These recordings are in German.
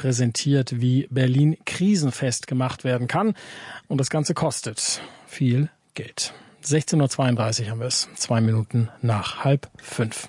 präsentiert, wie Berlin krisenfest gemacht werden kann. Und das Ganze kostet viel Geld. 16.32 Uhr haben wir es, 2 Minuten nach 4:30.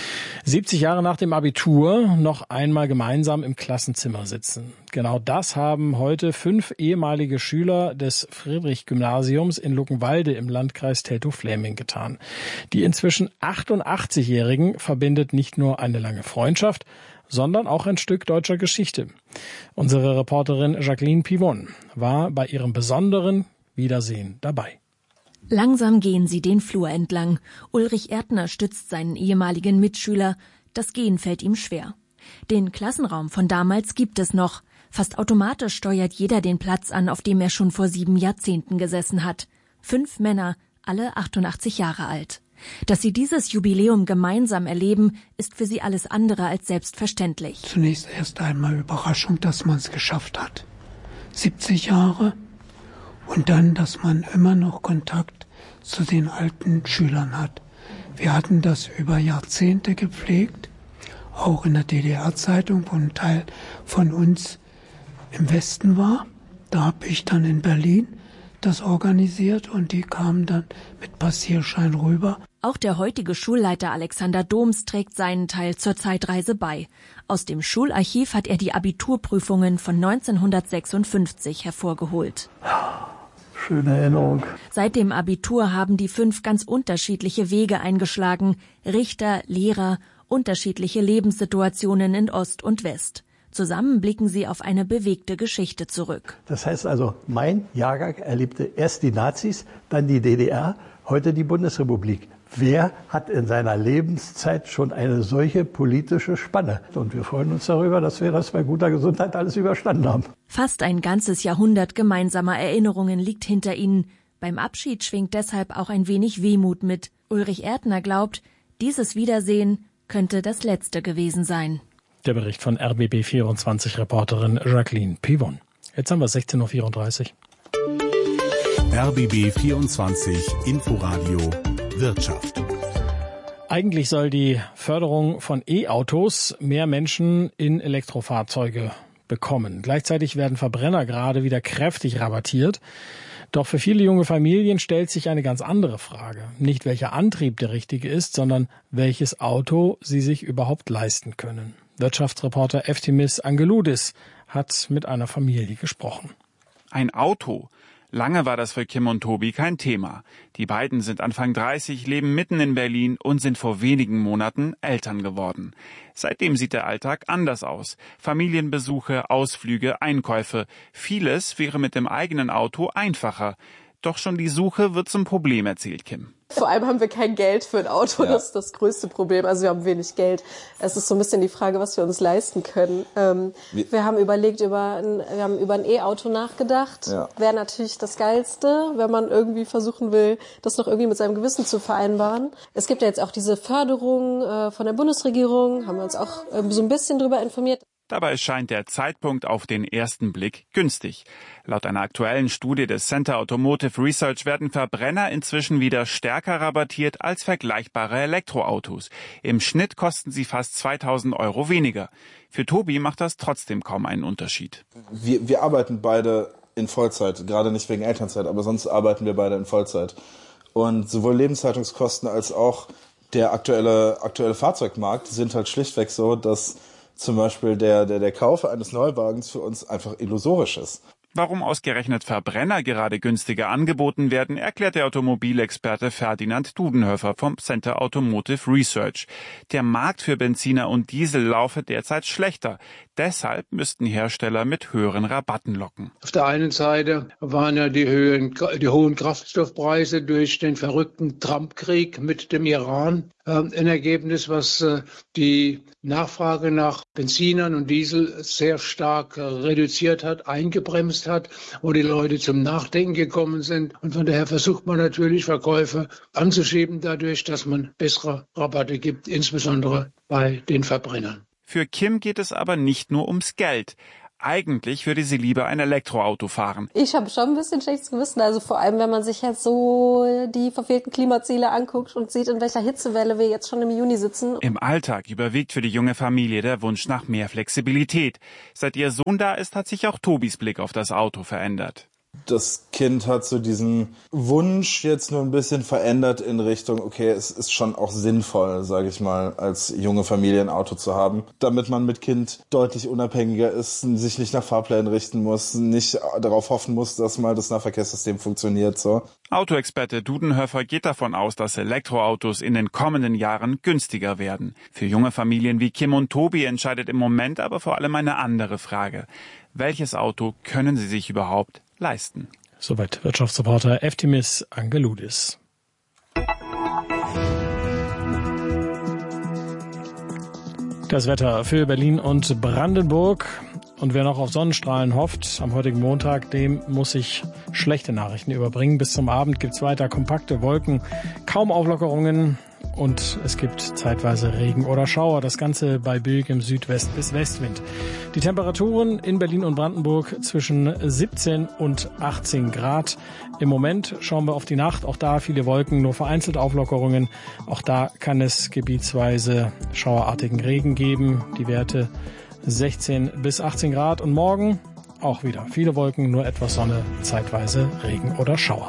70 Jahre nach dem Abitur noch einmal gemeinsam im Klassenzimmer sitzen. Genau das haben heute 5 ehemalige Schüler des Friedrich-Gymnasiums in Luckenwalde im Landkreis Teltow-Fläming getan. Die inzwischen 88-Jährigen verbindet nicht nur eine lange Freundschaft, sondern auch ein Stück deutscher Geschichte. Unsere Reporterin Jacqueline Pivon war bei ihrem besonderen Wiedersehen dabei. Langsam gehen sie den Flur entlang. Ulrich Erdner stützt seinen ehemaligen Mitschüler. Das Gehen fällt ihm schwer. Den Klassenraum von damals gibt es noch. Fast automatisch steuert jeder den Platz an, auf dem er schon vor 7 Jahrzehnten gesessen hat. 5 Männer, alle 88 Jahre alt. Dass sie dieses Jubiläum gemeinsam erleben, ist für sie alles andere als selbstverständlich. Zunächst erst einmal Überraschung, dass man es geschafft hat. 70 Jahre. Und dann, dass man immer noch Kontakt zu den alten Schülern hat. Wir hatten das über Jahrzehnte gepflegt, auch in der DDR-Zeitung, wo ein Teil von uns im Westen war. Da habe ich dann in Berlin das organisiert und die kamen dann mit Passierschein rüber. Auch der heutige Schulleiter Alexander Doms trägt seinen Teil zur Zeitreise bei. Aus dem Schularchiv hat er die Abiturprüfungen von 1956 hervorgeholt. Schöne Erinnerung. Seit dem Abitur haben die 5 ganz unterschiedliche Wege eingeschlagen. Richter, Lehrer, unterschiedliche Lebenssituationen in Ost und West. Zusammen blicken sie auf eine bewegte Geschichte zurück. Das heißt also, mein Jahrgang erlebte erst die Nazis, dann die DDR, heute die Bundesrepublik. Wer hat in seiner Lebenszeit schon eine solche politische Spanne? Und wir freuen uns darüber, dass wir das bei guter Gesundheit alles überstanden haben. Fast ein ganzes Jahrhundert gemeinsamer Erinnerungen liegt hinter ihnen. Beim Abschied schwingt deshalb auch ein wenig Wehmut mit. Ulrich Erdner glaubt, dieses Wiedersehen könnte das letzte gewesen sein. Der Bericht von RBB24-Reporterin Jacqueline Pivon. Jetzt haben wir 16.34 Uhr. RBB24 Inforadio Wirtschaft. Eigentlich soll die Förderung von E-Autos mehr Menschen in Elektrofahrzeuge bekommen. Gleichzeitig werden Verbrenner gerade wieder kräftig rabattiert. Doch für viele junge Familien stellt sich eine ganz andere Frage. Nicht welcher Antrieb der richtige ist, sondern welches Auto sie sich überhaupt leisten können. Wirtschaftsreporter Eftimis Angeloudis hat mit einer Familie gesprochen. Ein Auto. Lange war das für Kim und Tobi kein Thema. Die beiden sind Anfang 30, leben mitten in Berlin und sind vor wenigen Monaten Eltern geworden. Seitdem sieht der Alltag anders aus. Familienbesuche, Ausflüge, Einkäufe. Vieles wäre mit dem eigenen Auto einfacher. Doch schon die Suche wird zum Problem, erzählt Kim. Vor allem haben wir kein Geld für ein Auto, ja. Das ist das größte Problem. Also wir haben wenig Geld. Es ist so ein bisschen die Frage, was wir uns leisten können. Wir haben überlegt, wir haben über ein E-Auto nachgedacht. Ja. Wäre natürlich das Geilste, wenn man irgendwie versuchen will, das noch irgendwie mit seinem Gewissen zu vereinbaren. Es gibt ja jetzt auch diese Förderung von der Bundesregierung, haben wir uns auch so ein bisschen drüber informiert. Dabei scheint der Zeitpunkt auf den ersten Blick günstig. Laut einer aktuellen Studie des Center Automotive Research werden Verbrenner inzwischen wieder stärker rabattiert als vergleichbare Elektroautos. Im Schnitt kosten sie fast 2.000 € weniger. Für Tobi macht das trotzdem kaum einen Unterschied. Wir arbeiten beide in Vollzeit, gerade nicht wegen Elternzeit, aber sonst arbeiten wir beide in Vollzeit. Und sowohl Lebenshaltungskosten als auch der aktuelle Fahrzeugmarkt sind halt schlichtweg so, dass zum Beispiel der Kauf eines Neuwagens für uns einfach illusorisch ist. Warum ausgerechnet Verbrenner gerade günstiger angeboten werden, erklärt der Automobilexperte Ferdinand Dudenhöfer vom Center Automotive Research. Der Markt für Benziner und Diesel laufe derzeit schlechter. Deshalb müssten Hersteller mit höheren Rabatten locken. Auf der einen Seite waren ja die hohen Kraftstoffpreise durch den verrückten Trump-Krieg mit dem Iran ein Ergebnis, was die Nachfrage nach Benzinern und Diesel sehr stark reduziert hat, eingebremst hat, wo die Leute zum Nachdenken gekommen sind. Und von daher versucht man natürlich, Verkäufe anzuschieben dadurch, dass man bessere Rabatte gibt, insbesondere bei den Verbrennern. Für Kim geht es aber nicht nur ums Geld. Eigentlich würde sie lieber ein Elektroauto fahren. Ich habe schon ein bisschen schlechtes Gewissen, also vor allem, wenn man sich jetzt so die verfehlten Klimaziele anguckt und sieht, in welcher Hitzewelle wir jetzt schon im Juni sitzen. Im Alltag überwiegt für die junge Familie der Wunsch nach mehr Flexibilität. Seit ihr Sohn da ist, hat sich auch Tobis Blick auf das Auto verändert. Das Kind hat so diesen Wunsch jetzt nur ein bisschen verändert in Richtung, okay, es ist schon auch sinnvoll, sage ich mal, als junge Familie ein Auto zu haben, damit man mit Kind deutlich unabhängiger ist, sich nicht nach Fahrplänen richten muss, nicht darauf hoffen muss, dass mal das Nahverkehrssystem funktioniert. So. Autoexperte Dudenhöfer geht davon aus, dass Elektroautos in den kommenden Jahren günstiger werden. Für junge Familien wie Kim und Tobi entscheidet im Moment aber vor allem eine andere Frage. Welches Auto können sie sich überhaupt leisten? Soweit Wirtschaftsreporter Eftimis Angeloudis. Das Wetter für Berlin und Brandenburg. Und wer noch auf Sonnenstrahlen hofft, am heutigen Montag, dem muss ich schlechte Nachrichten überbringen. Bis zum Abend gibt's weiter kompakte Wolken, kaum Auflockerungen und es gibt zeitweise Regen oder Schauer. Das Ganze bei bildgem Südwest- bis Westwind. Die Temperaturen in Berlin und Brandenburg zwischen 17 und 18 Grad. Im Moment schauen wir auf die Nacht. Auch da viele Wolken, nur vereinzelt Auflockerungen. Auch da kann es gebietsweise schauerartigen Regen geben. Die Werte 16 bis 18 Grad. Und morgen auch wieder viele Wolken, nur etwas Sonne, zeitweise Regen oder Schauer.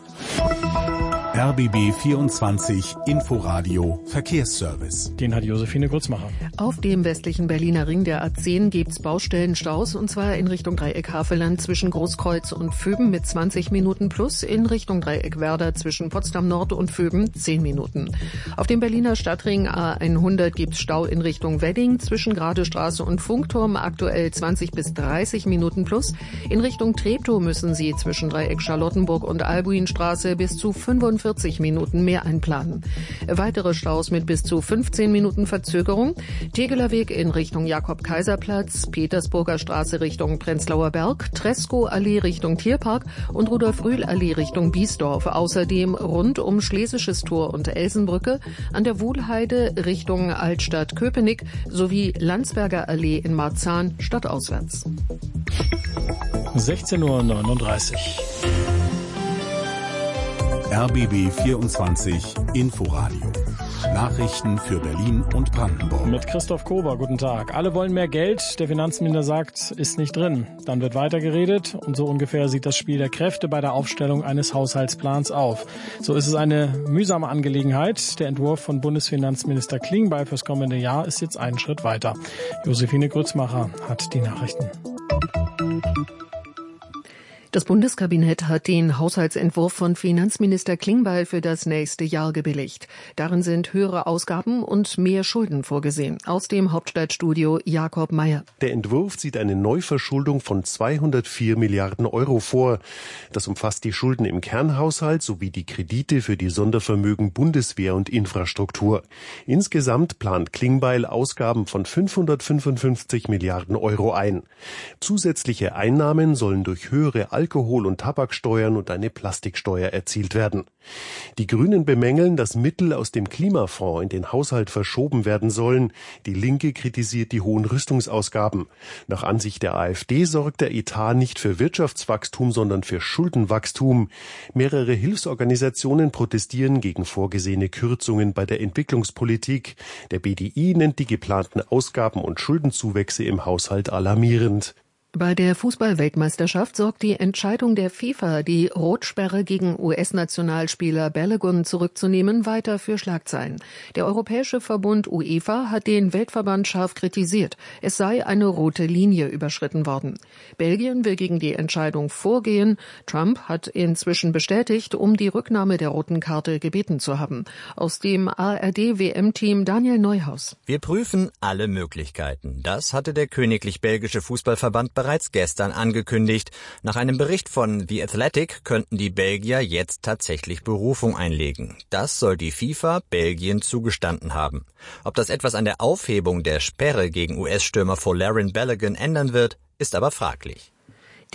RBB 24 Inforadio Verkehrsservice. Den hat Josephine Grützmacher. Auf dem westlichen Berliner Ring der A10 gibt's Baustellenstaus, und zwar in Richtung Dreieck Havelland zwischen Großkreuz und Vöben mit 20 Minuten plus, in Richtung Dreieck Werder zwischen Potsdam Nord und Vöben 10 Minuten. Auf dem Berliner Stadtring A100 gibt's Stau in Richtung Wedding zwischen Gradestraße und Funkturm, aktuell 20 bis 30 Minuten plus. In Richtung Treptow müssen Sie zwischen Dreieck Charlottenburg und Albuinstraße bis zu 45 Minuten mehr einplanen. Weitere Staus mit bis zu 15 Minuten Verzögerung. Tegeler Weg in Richtung Jakob-Kaiser-Platz, Petersburger Straße Richtung Prenzlauer Berg, Treskow-Allee Richtung Tierpark und Rudolf-Rühl-Allee Richtung Biesdorf. Außerdem rund um Schlesisches Tor und Elsenbrücke, an der Wuhlheide Richtung Altstadt-Köpenick sowie Landsberger Allee in Marzahn stadtauswärts. 16:39 Uhr. RBB 24 Inforadio. Nachrichten für Berlin und Brandenburg. Mit Christoph Kober, guten Tag. Alle wollen mehr Geld. Der Finanzminister sagt, ist nicht drin. Dann wird weitergeredet und so ungefähr sieht das Spiel der Kräfte bei der Aufstellung eines Haushaltsplans auf. So ist es eine mühsame Angelegenheit. Der Entwurf von Bundesfinanzminister Klingbeil fürs kommende Jahr ist jetzt einen Schritt weiter. Josephine Grützmacher hat die Nachrichten. Das Bundeskabinett hat den Haushaltsentwurf von Finanzminister Klingbeil für das nächste Jahr gebilligt. Darin sind höhere Ausgaben und mehr Schulden vorgesehen. Aus dem Hauptstadtstudio Jakob Mayer. Der Entwurf sieht eine Neuverschuldung von 204 Milliarden Euro vor. Das umfasst die Schulden im Kernhaushalt sowie die Kredite für die Sondervermögen Bundeswehr und Infrastruktur. Insgesamt plant Klingbeil Ausgaben von 555 Milliarden Euro ein. Zusätzliche Einnahmen sollen durch höhere Alkohol- und Tabaksteuern und eine Plastiksteuer erzielt werden. Die Grünen bemängeln, dass Mittel aus dem Klimafonds in den Haushalt verschoben werden sollen. Die Linke kritisiert die hohen Rüstungsausgaben. Nach Ansicht der AfD sorgt der Etat nicht für Wirtschaftswachstum, sondern für Schuldenwachstum. Mehrere Hilfsorganisationen protestieren gegen vorgesehene Kürzungen bei der Entwicklungspolitik. Der BDI nennt die geplanten Ausgaben und Schuldenzuwächse im Haushalt alarmierend. Bei der Fußball-Weltmeisterschaft sorgt die Entscheidung der FIFA, die Rotsperre gegen US-Nationalspieler Balogun zurückzunehmen, weiter für Schlagzeilen. Der Europäische Verbund UEFA hat den Weltverband scharf kritisiert. Es sei eine rote Linie überschritten worden. Belgien will gegen die Entscheidung vorgehen. Trump hat inzwischen bestätigt, um die Rücknahme der roten Karte gebeten zu haben. Aus dem ARD-WM-Team Daniel Neuhaus. Wir prüfen alle Möglichkeiten. Das hatte der Königlich Belgische Fußballverband bereits gestern angekündigt. Nach einem Bericht von The Athletic könnten die Belgier jetzt tatsächlich Berufung einlegen. Das soll die FIFA Belgien zugestanden haben. Ob das etwas an der Aufhebung der Sperre gegen US-Stürmer Folarin Balogun ändern wird, ist aber fraglich.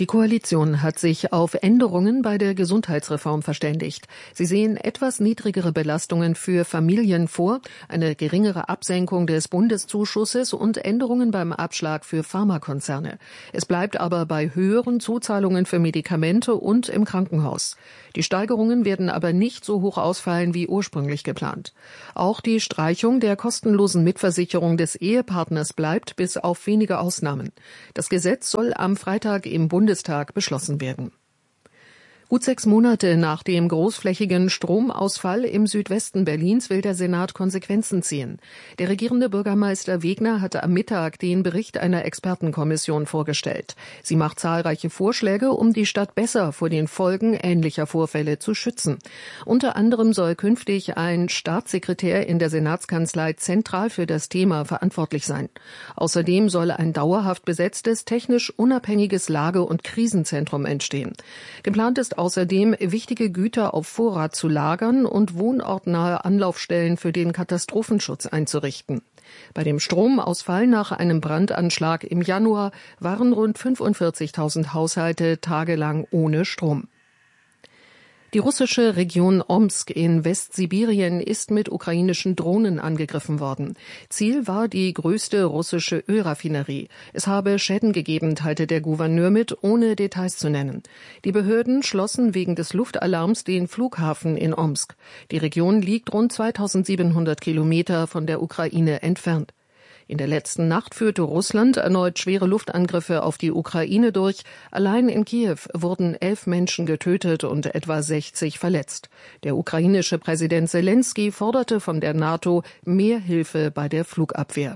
Die Koalition hat sich auf Änderungen bei der Gesundheitsreform verständigt. Sie sehen etwas niedrigere Belastungen für Familien vor, eine geringere Absenkung des Bundeszuschusses und Änderungen beim Abschlag für Pharmakonzerne. Es bleibt aber bei höheren Zuzahlungen für Medikamente und im Krankenhaus. Die Steigerungen werden aber nicht so hoch ausfallen wie ursprünglich geplant. Auch die Streichung der kostenlosen Mitversicherung des Ehepartners bleibt bis auf wenige Ausnahmen. Das Gesetz soll am Freitag im Bundestag beschlossen werden. Gut 6 Monate nach dem großflächigen Stromausfall im Südwesten Berlins will der Senat Konsequenzen ziehen. Der regierende Bürgermeister Wegner hatte am Mittag den Bericht einer Expertenkommission vorgestellt. Sie macht zahlreiche Vorschläge, um die Stadt besser vor den Folgen ähnlicher Vorfälle zu schützen. Unter anderem soll künftig ein Staatssekretär in der Senatskanzlei zentral für das Thema verantwortlich sein. Außerdem soll ein dauerhaft besetztes, technisch unabhängiges Lage- und Krisenzentrum entstehen. Geplant ist außerdem, wichtige Güter auf Vorrat zu lagern und wohnortnahe Anlaufstellen für den Katastrophenschutz einzurichten. Bei dem Stromausfall nach einem Brandanschlag im Januar waren rund 45.000 Haushalte tagelang ohne Strom. Die russische Region Omsk in Westsibirien ist mit ukrainischen Drohnen angegriffen worden. Ziel war die größte russische Ölraffinerie. Es habe Schäden gegeben, teilte der Gouverneur mit, ohne Details zu nennen. Die Behörden schlossen wegen des Luftalarms den Flughafen in Omsk. Die Region liegt rund 2700 Kilometer von der Ukraine entfernt. In der letzten Nacht führte Russland erneut schwere Luftangriffe auf die Ukraine durch. Allein in Kiew wurden 11 Menschen getötet und etwa 60 verletzt. Der ukrainische Präsident Selenskyj forderte von der NATO mehr Hilfe bei der Flugabwehr.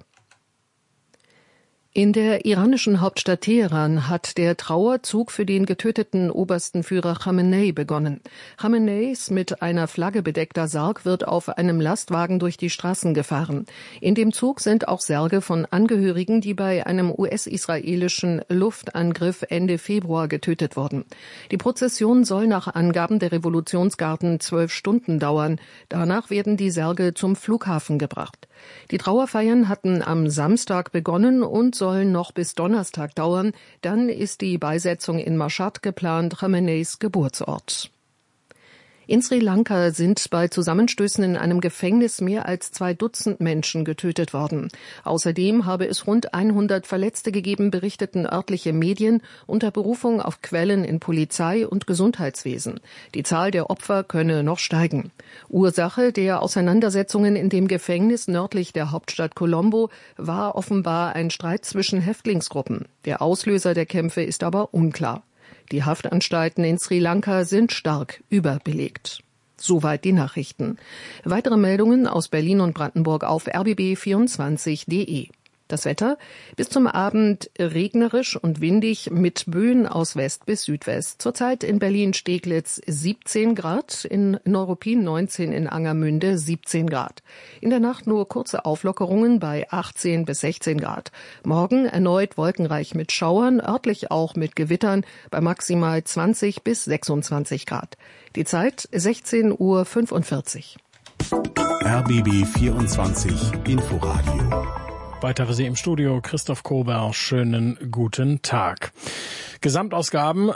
In der iranischen Hauptstadt Teheran hat der Trauerzug für den getöteten obersten Führer Khamenei begonnen. Khameneis mit einer Flagge bedeckter Sarg wird auf einem Lastwagen durch die Straßen gefahren. In dem Zug sind auch Särge von Angehörigen, die bei einem US-israelischen Luftangriff Ende Februar getötet wurden. Die Prozession soll nach Angaben der Revolutionsgarden 12 Stunden dauern. Danach werden die Särge zum Flughafen gebracht. Die Trauerfeiern hatten am Samstag begonnen und sollen noch bis Donnerstag dauern. Dann ist die Beisetzung in Mashhad geplant, Khameneis Geburtsort. In Sri Lanka sind bei Zusammenstößen in einem Gefängnis mehr als 2 Dutzend Menschen getötet worden. Außerdem habe es rund 100 Verletzte gegeben, berichteten örtliche Medien unter Berufung auf Quellen in Polizei und Gesundheitswesen. Die Zahl der Opfer könne noch steigen. Ursache der Auseinandersetzungen in dem Gefängnis nördlich der Hauptstadt Colombo war offenbar ein Streit zwischen Häftlingsgruppen. Der Auslöser der Kämpfe ist aber unklar. Die Haftanstalten in Sri Lanka sind stark überbelegt. Soweit die Nachrichten. Weitere Meldungen aus Berlin und Brandenburg auf rbb24.de. Das Wetter: bis zum Abend regnerisch und windig mit Böen aus West bis Südwest. Zurzeit in Berlin-Steglitz 17 Grad, in Neuruppin 19, in Angermünde 17 Grad. In der Nacht nur kurze Auflockerungen bei 18 bis 16 Grad. Morgen erneut wolkenreich mit Schauern, örtlich auch mit Gewittern bei maximal 20 bis 26 Grad. Die Zeit 16:45 Uhr. RBB 24 Inforadio. Weiter für Sie im Studio Christoph Kober. Schönen guten Tag. Gesamtausgaben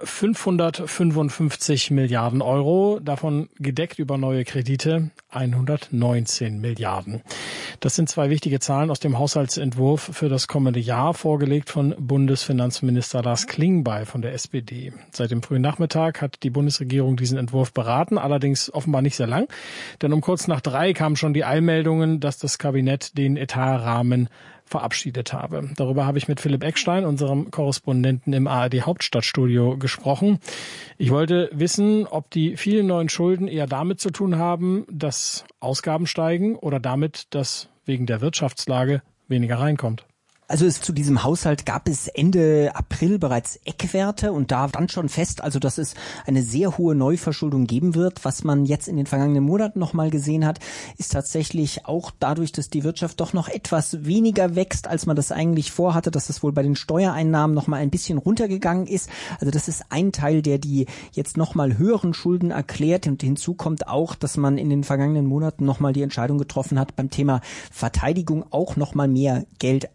555 Milliarden Euro, davon gedeckt über neue Kredite 119 Milliarden. Das sind 2 wichtige Zahlen aus dem Haushaltsentwurf für das kommende Jahr, vorgelegt von Bundesfinanzminister Lars Klingbeil von der SPD. Seit dem frühen Nachmittag hat die Bundesregierung diesen Entwurf beraten, allerdings offenbar nicht sehr lang, denn um kurz nach 3 kamen schon die Eilmeldungen, dass das Kabinett den Etatrahmen verabschiedet habe. Darüber habe ich mit Philipp Eckstein, unserem Korrespondenten im ARD-Hauptstadtstudio, gesprochen. Ich wollte wissen, ob die vielen neuen Schulden eher damit zu tun haben, dass Ausgaben steigen oder damit, dass wegen der Wirtschaftslage weniger reinkommt. Also zu diesem Haushalt gab es Ende April bereits Eckwerte und da stand schon fest, also dass es eine sehr hohe Neuverschuldung geben wird. Was man jetzt in den vergangenen Monaten nochmal gesehen hat, ist tatsächlich auch dadurch, dass die Wirtschaft doch noch etwas weniger wächst, als man das eigentlich vorhatte, dass es wohl bei den Steuereinnahmen nochmal ein bisschen runtergegangen ist. Also das ist ein Teil, der die jetzt nochmal höheren Schulden erklärt. Und hinzu kommt auch, dass man in den vergangenen Monaten nochmal die Entscheidung getroffen hat, beim Thema Verteidigung auch nochmal mehr Geld auszugeben.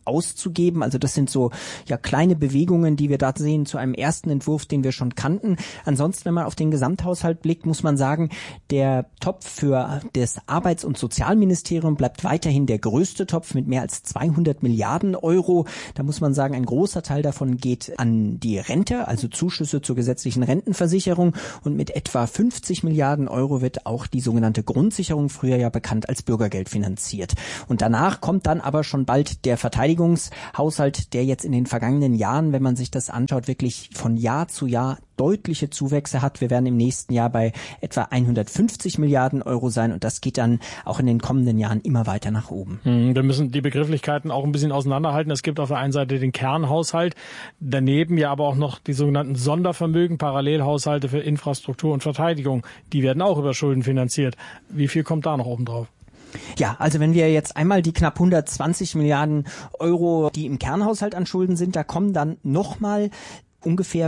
auszugeben. Also das sind so kleine Bewegungen, die wir da sehen zu einem ersten Entwurf, den wir schon kannten. Ansonsten, wenn man auf den Gesamthaushalt blickt, muss man sagen, der Topf für das Arbeits- und Sozialministerium bleibt weiterhin der größte Topf mit mehr als 200 Milliarden Euro. Da muss man sagen, ein großer Teil davon geht an die Rente, also Zuschüsse zur gesetzlichen Rentenversicherung, und mit etwa 50 Milliarden Euro wird auch die sogenannte Grundsicherung, früher ja bekannt als Bürgergeld, finanziert. Und danach kommt dann aber schon bald der Verteidigungshaushalt, der jetzt in den vergangenen Jahren, wenn man sich das anschaut, wirklich von Jahr zu Jahr deutliche Zuwächse hat. Wir werden im nächsten Jahr bei etwa 150 Milliarden Euro sein und das geht dann auch in den kommenden Jahren immer weiter nach oben. Wir müssen die Begrifflichkeiten auch ein bisschen auseinanderhalten. Es gibt auf der einen Seite den Kernhaushalt, daneben ja aber auch noch die sogenannten Sondervermögen, Parallelhaushalte für Infrastruktur und Verteidigung. Die werden auch über Schulden finanziert. Wie viel kommt da noch oben drauf? Ja, also wenn wir jetzt einmal die knapp 120 Milliarden Euro, die im Kernhaushalt an Schulden sind, da kommen dann nochmal ungefähr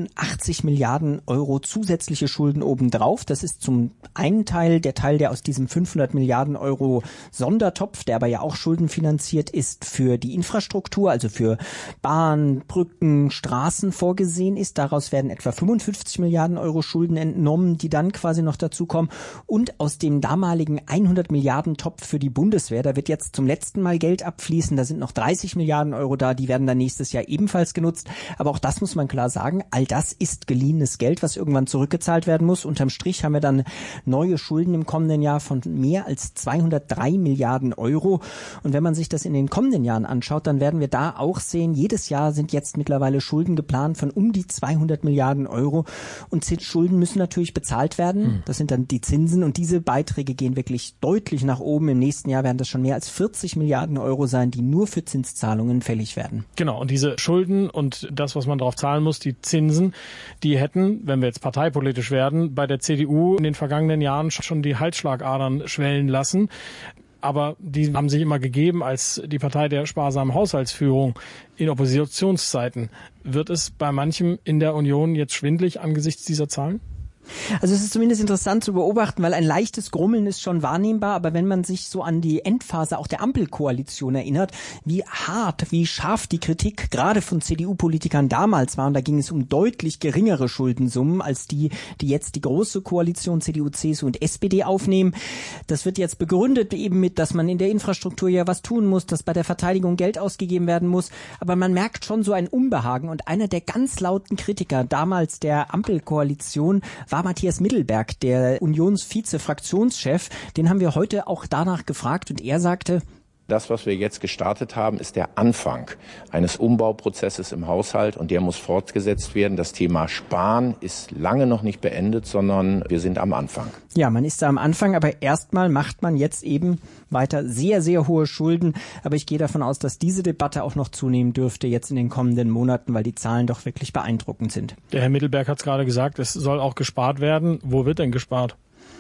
85 Milliarden Euro zusätzliche Schulden obendrauf. Das ist zum einen Teil, der aus diesem 500 Milliarden Euro Sondertopf, der aber ja auch schuldenfinanziert ist, für die Infrastruktur, also für Bahn, Brücken, Straßen vorgesehen ist. Daraus werden etwa 55 Milliarden Euro Schulden entnommen, die dann quasi noch dazukommen. Und aus dem damaligen 100 Milliarden Topf für die Bundeswehr, da wird jetzt zum letzten Mal Geld abfließen. Da sind noch 30 Milliarden Euro da, die werden dann nächstes Jahr ebenfalls genutzt. Aber auch das muss man klar sagen, all das ist geliehenes Geld, was irgendwann zurückgezahlt werden muss. Unterm Strich haben wir dann neue Schulden im kommenden Jahr von mehr als 203 Milliarden Euro. Und wenn man sich das in den kommenden Jahren anschaut, dann werden wir da auch sehen, jedes Jahr sind jetzt mittlerweile Schulden geplant von um die 200 Milliarden Euro. Und Schulden müssen natürlich bezahlt werden. Das sind dann die Zinsen und diese Beiträge gehen wirklich deutlich nach oben. Im nächsten Jahr werden das schon mehr als 40 Milliarden Euro sein, die nur für Zinszahlungen fällig werden. Genau, und diese Schulden und das, was man darauf zahlen muss, die Zinsen, die hätten, wenn wir jetzt parteipolitisch werden, bei der CDU in den vergangenen Jahren schon die Halsschlagadern schwellen lassen. Aber die haben sich immer gegeben als die Partei der sparsamen Haushaltsführung in Oppositionszeiten. Wird es bei manchem in der Union jetzt schwindelig angesichts dieser Zahlen? Also es ist zumindest interessant zu beobachten, weil ein leichtes Grummeln ist schon wahrnehmbar, aber wenn man sich so an die Endphase auch der Ampelkoalition erinnert, wie hart, wie scharf die Kritik gerade von CDU-Politikern damals war, und da ging es um deutlich geringere Schuldensummen als die jetzt die große Koalition CDU, CSU und SPD aufnehmen. Das wird jetzt begründet eben mit, dass man in der Infrastruktur ja was tun muss, dass bei der Verteidigung Geld ausgegeben werden muss, aber man merkt schon so ein Unbehagen, und einer der ganz lauten Kritiker damals der Ampelkoalition war Matthias Mittelberg, der Unionsvize-Fraktionschef. Den haben wir heute auch danach gefragt und er sagte: Das, was wir jetzt gestartet haben, ist der Anfang eines Umbauprozesses im Haushalt und der muss fortgesetzt werden. Das Thema Sparen ist lange noch nicht beendet, sondern wir sind am Anfang. Ja, man ist da am Anfang, aber erstmal macht man jetzt eben weiter sehr, sehr hohe Schulden. Aber ich gehe davon aus, dass diese Debatte auch noch zunehmen dürfte jetzt in den kommenden Monaten, weil die Zahlen doch wirklich beeindruckend sind. Der Herr Mittelberg hat es gerade gesagt, es soll auch gespart werden. Wo wird denn gespart?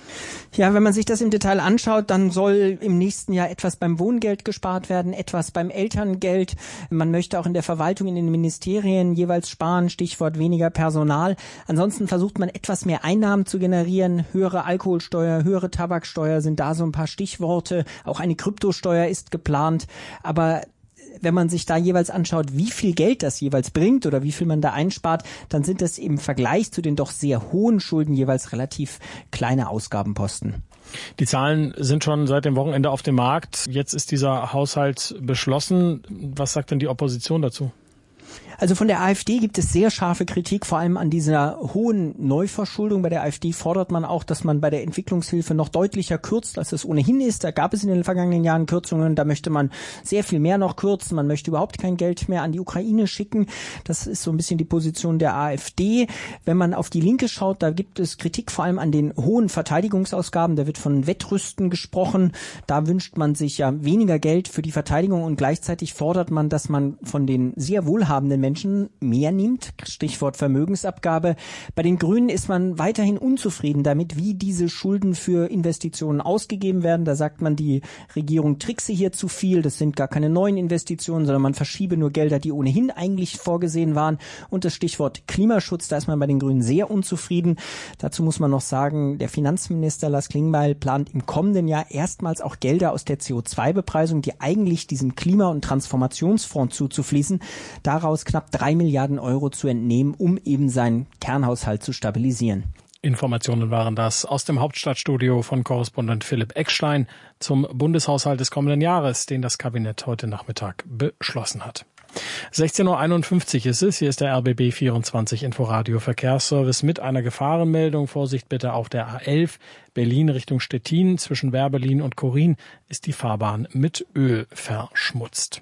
Ja, wenn man sich das im Detail anschaut, dann soll im nächsten Jahr etwas beim Wohngeld gespart werden, etwas beim Elterngeld. Man möchte auch in der Verwaltung, in den Ministerien jeweils sparen, Stichwort weniger Personal. Ansonsten versucht man etwas mehr Einnahmen zu generieren. Höhere Alkoholsteuer, höhere Tabaksteuer sind da so ein paar Stichworte. Auch eine Kryptosteuer ist geplant. Aber wenn man sich da jeweils anschaut, wie viel Geld das jeweils bringt oder wie viel man da einspart, dann sind das im Vergleich zu den doch sehr hohen Schulden jeweils relativ kleine Ausgabenposten. Die Zahlen sind schon seit dem Wochenende auf dem Markt. Jetzt ist dieser Haushalt beschlossen. Was sagt denn die Opposition dazu? Also von der AfD gibt es sehr scharfe Kritik, vor allem an dieser hohen Neuverschuldung. Bei der AfD fordert man auch, dass man bei der Entwicklungshilfe noch deutlicher kürzt, als es ohnehin ist. Da gab es in den vergangenen Jahren Kürzungen, da möchte man sehr viel mehr noch kürzen. Man möchte überhaupt kein Geld mehr an die Ukraine schicken. Das ist so ein bisschen die Position der AfD. Wenn man auf die Linke schaut, da gibt es Kritik vor allem an den hohen Verteidigungsausgaben. Da wird von Wettrüsten gesprochen. Da wünscht man sich ja weniger Geld für die Verteidigung und gleichzeitig fordert man, dass man von den sehr wohlhabenden Menschen mehr nimmt. Stichwort Vermögensabgabe. Bei den Grünen ist man weiterhin unzufrieden damit, wie diese Schulden für Investitionen ausgegeben werden. Da sagt man, die Regierung trickse hier zu viel. Das sind gar keine neuen Investitionen, sondern man verschiebe nur Gelder, die ohnehin eigentlich vorgesehen waren. Und das Stichwort Klimaschutz, da ist man bei den Grünen sehr unzufrieden. Dazu muss man noch sagen, der Finanzminister Lars Klingbeil plant im kommenden Jahr erstmals auch Gelder aus der CO2-Bepreisung, die eigentlich diesem Klima- und Transformationsfonds zuzufließen, daraus knapp 3 Milliarden Euro zu entnehmen, um eben seinen Kernhaushalt zu stabilisieren. Informationen waren das aus dem Hauptstadtstudio von Korrespondent Philipp Eckstein zum Bundeshaushalt des kommenden Jahres, den das Kabinett heute Nachmittag beschlossen hat. 16.51 Uhr ist es. Hier ist der RBB 24 Inforadio Verkehrsservice mit einer Gefahrenmeldung. Vorsicht bitte auf der A11 Berlin Richtung Stettin. Zwischen Wehrberlin und Korin ist die Fahrbahn mit Öl verschmutzt.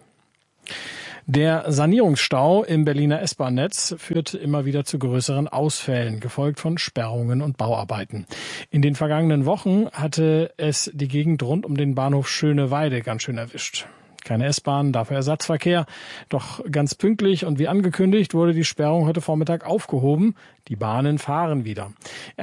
Der Sanierungsstau im Berliner S-Bahn-Netz führt immer wieder zu größeren Ausfällen, gefolgt von Sperrungen und Bauarbeiten. In den vergangenen Wochen hatte es die Gegend rund um den Bahnhof Schöneweide ganz schön erwischt. Keine S-Bahn, dafür Ersatzverkehr. Doch ganz pünktlich und wie angekündigt wurde die Sperrung heute Vormittag aufgehoben. Die Bahnen fahren wieder.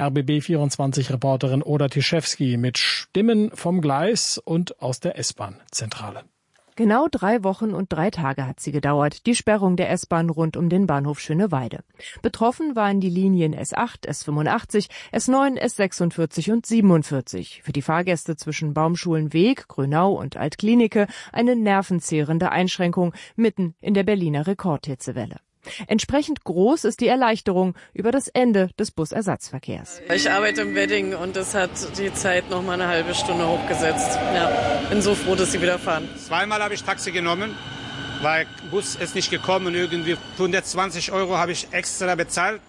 RBB24-Reporterin Oda Tischewski mit Stimmen vom Gleis und aus der S-Bahn-Zentrale. Genau 3 Wochen und 3 Tage hat sie gedauert, die Sperrung der S-Bahn rund um den Bahnhof Schöneweide. Betroffen waren die Linien S8, S85, S9, S46 und 47. Für die Fahrgäste zwischen Baumschulenweg, Grünau und Altklinike eine nervenzehrende Einschränkung mitten in der Berliner Rekordhitzewelle. Entsprechend groß ist die Erleichterung über das Ende des Busersatzverkehrs. Ich arbeite im Wedding und es hat die Zeit noch mal eine halbe Stunde hochgesetzt. Ja, bin so froh, dass sie wieder fahren. Zweimal habe ich Taxi genommen, weil Bus ist nicht gekommen und irgendwie 120 € habe ich extra bezahlt,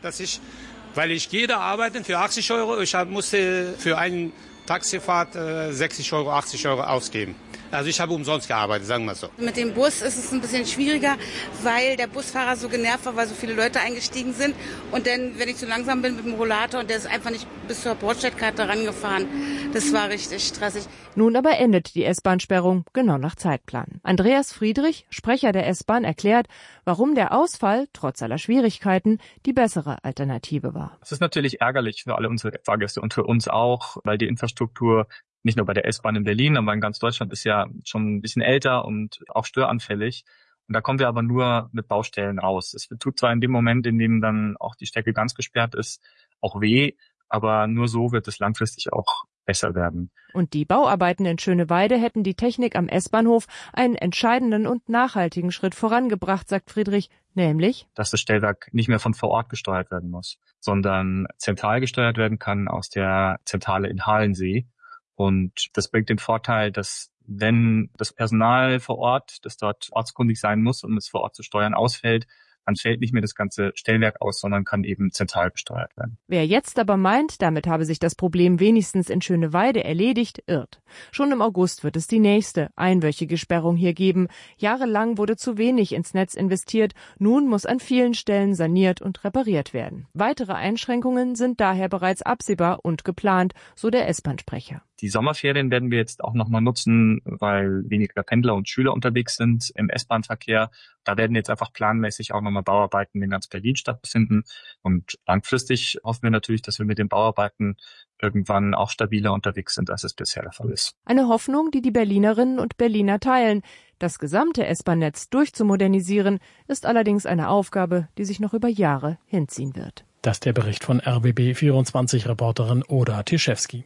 weil ich gehe da arbeiten für 80 €. Ich musste für eine Taxifahrt 60 €, 80 € ausgeben. Also ich habe umsonst gearbeitet, sagen wir so. Mit dem Bus ist es ein bisschen schwieriger, weil der Busfahrer so genervt war, weil so viele Leute eingestiegen sind. Und dann, wenn ich zu langsam bin mit dem Rollator und der ist einfach nicht bis zur Bordsteinkarte rangefahren. Das war richtig stressig. Nun aber endet die S-Bahn-Sperrung genau nach Zeitplan. Andreas Friedrich, Sprecher der S-Bahn, erklärt, warum der Ausfall trotz aller Schwierigkeiten die bessere Alternative war. Es ist natürlich ärgerlich für alle unsere Fahrgäste und für uns auch, weil die Infrastruktur nicht nur bei der S-Bahn in Berlin, aber in ganz Deutschland ist ja schon ein bisschen älter und auch störanfällig. Und da kommen wir aber nur mit Baustellen raus. Es tut zwar in dem Moment, in dem dann auch die Strecke ganz gesperrt ist, auch weh, aber nur so wird es langfristig auch besser werden. Und die Bauarbeiten in Schöneweide hätten die Technik am S-Bahnhof einen entscheidenden und nachhaltigen Schritt vorangebracht, sagt Friedrich, nämlich, dass das Stellwerk nicht mehr von vor Ort gesteuert werden muss, sondern zentral gesteuert werden kann aus der Zentrale in Halensee. Und das bringt den Vorteil, dass wenn das Personal vor Ort, das dort ortskundig sein muss, um es vor Ort zu steuern, ausfällt, dann fällt nicht mehr das ganze Stellwerk aus, sondern kann eben zentral gesteuert werden. Wer jetzt aber meint, damit habe sich das Problem wenigstens in Schöneweide erledigt, irrt. Schon im August wird es die nächste einwöchige Sperrung hier geben. Jahrelang wurde zu wenig ins Netz investiert. Nun muss an vielen Stellen saniert und repariert werden. Weitere Einschränkungen sind daher bereits absehbar und geplant, so der S-Bahn-Sprecher. Die Sommerferien werden wir jetzt auch nochmal nutzen, weil weniger Pendler und Schüler unterwegs sind im S-Bahn-Verkehr. Da werden jetzt einfach planmäßig auch nochmal Bauarbeiten in ganz Berlin stattfinden. Und langfristig hoffen wir natürlich, dass wir mit den Bauarbeiten irgendwann auch stabiler unterwegs sind, als es bisher der Fall ist. Eine Hoffnung, die die Berlinerinnen und Berliner teilen. Das gesamte S-Bahn-Netz durchzumodernisieren, ist allerdings eine Aufgabe, die sich noch über Jahre hinziehen wird. Das ist der Bericht von RBB24-Reporterin Oda Tischewski.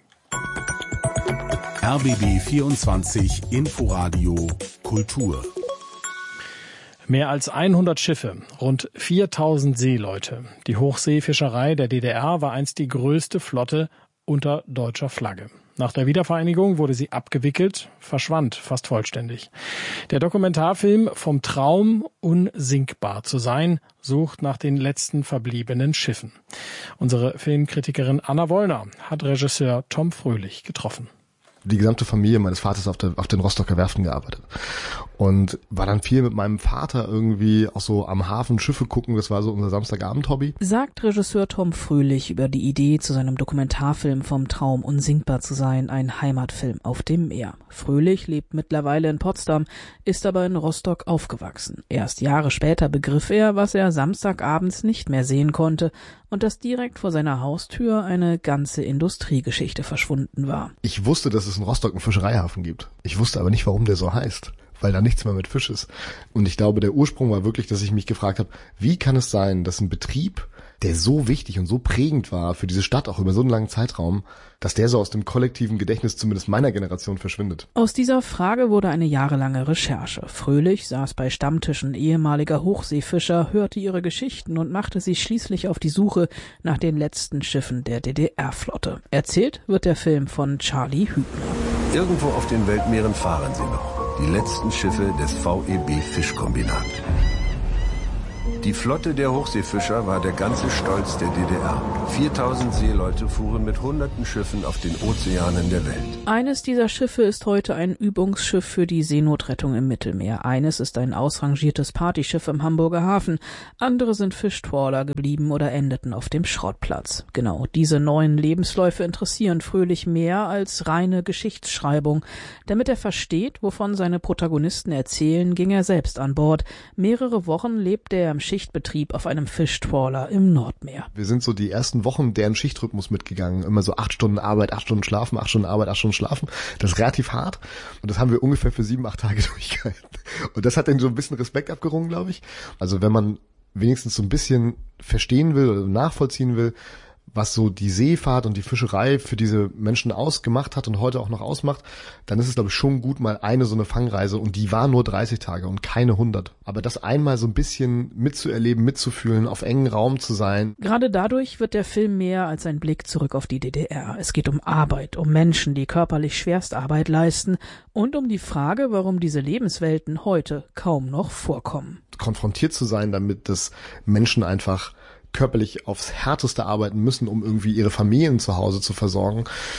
RBB 24 Inforadio Kultur. Mehr als 100 Schiffe, rund 4000 Seeleute. Die Hochseefischerei der DDR war einst die größte Flotte unter deutscher Flagge. Nach der Wiedervereinigung wurde sie abgewickelt, verschwand fast vollständig. Der Dokumentarfilm Vom Traum, unsinkbar zu sein, sucht nach den letzten verbliebenen Schiffen. Unsere Filmkritikerin Anna Wollner hat Regisseur Tom Fröhlich getroffen. die gesamte Familie meines Vaters auf den Rostocker Werften gearbeitet. Und war dann viel mit meinem Vater irgendwie auch so am Hafen Schiffe gucken. Das war so unser Samstagabend-Hobby. Sagt Regisseur Tom Fröhlich über die Idee zu seinem Dokumentarfilm Vom Traum unsinkbar zu sein, ein Heimatfilm auf dem Meer. Fröhlich lebt mittlerweile in Potsdam, ist aber in Rostock aufgewachsen. Erst Jahre später begriff er, was er samstagabends nicht mehr sehen konnte und dass direkt vor seiner Haustür eine ganze Industriegeschichte verschwunden war. Ich wusste, dass es in Rostock einen Fischereihafen gibt. Ich wusste aber nicht, warum der so heißt, weil da nichts mehr mit Fisch ist. Und ich glaube, der Ursprung war wirklich, dass ich mich gefragt habe, wie kann es sein, dass ein Betrieb, der so wichtig und so prägend war für diese Stadt auch über so einen langen Zeitraum, dass der so aus dem kollektiven Gedächtnis zumindest meiner Generation verschwindet. Aus dieser Frage wurde eine jahrelange Recherche. Fröhlich saß bei Stammtischen ehemaliger Hochseefischer, hörte ihre Geschichten und machte sich schließlich auf die Suche nach den letzten Schiffen der DDR-Flotte. Erzählt wird der Film von Charlie Hübner. Irgendwo auf den Weltmeeren fahren sie noch. Die letzten Schiffe des VEB Fischkombinat. Die Flotte der Hochseefischer war der ganze Stolz der DDR. 4000 Seeleute fuhren mit hunderten Schiffen auf den Ozeanen der Welt. Eines dieser Schiffe ist heute ein Übungsschiff für die Seenotrettung im Mittelmeer. Eines ist ein ausrangiertes Partyschiff im Hamburger Hafen. Andere sind Fischtrawler geblieben oder endeten auf dem Schrottplatz. Genau diese neuen Lebensläufe interessieren Fröhlich mehr als reine Geschichtsschreibung. Damit er versteht, wovon seine Protagonisten erzählen, ging er selbst an Bord. Mehrere Wochen lebte er im Schichtbetrieb auf einem Fischtrawler im Nordmeer. Wir sind so die ersten Wochen deren Schichtrhythmus mitgegangen. Immer so 8 Stunden Arbeit, 8 Stunden schlafen, 8 Stunden Arbeit, 8 Stunden schlafen. Das ist relativ hart. Und das haben wir ungefähr für 7-8 Tage durchgehalten. Und das hat dann so ein bisschen Respekt abgerungen, glaube ich. Also wenn man wenigstens so ein bisschen verstehen will oder nachvollziehen will, was so die Seefahrt und die Fischerei für diese Menschen ausgemacht hat und heute auch noch ausmacht, dann ist es, glaube ich, schon gut, mal eine so eine Fangreise, und die war nur 30 Tage und keine 100. Aber das einmal so ein bisschen mitzuerleben, mitzufühlen, auf engen Raum zu sein. Gerade dadurch wird der Film mehr als ein Blick zurück auf die DDR. Es geht um Arbeit, um Menschen, die körperlich Schwerstarbeit leisten, und um die Frage, warum diese Lebenswelten heute kaum noch vorkommen. Konfrontiert zu sein damit, dass Menschen einfach körperlich aufs Härteste arbeiten müssen, um irgendwie ihre Familien zu Hause zu versorgen,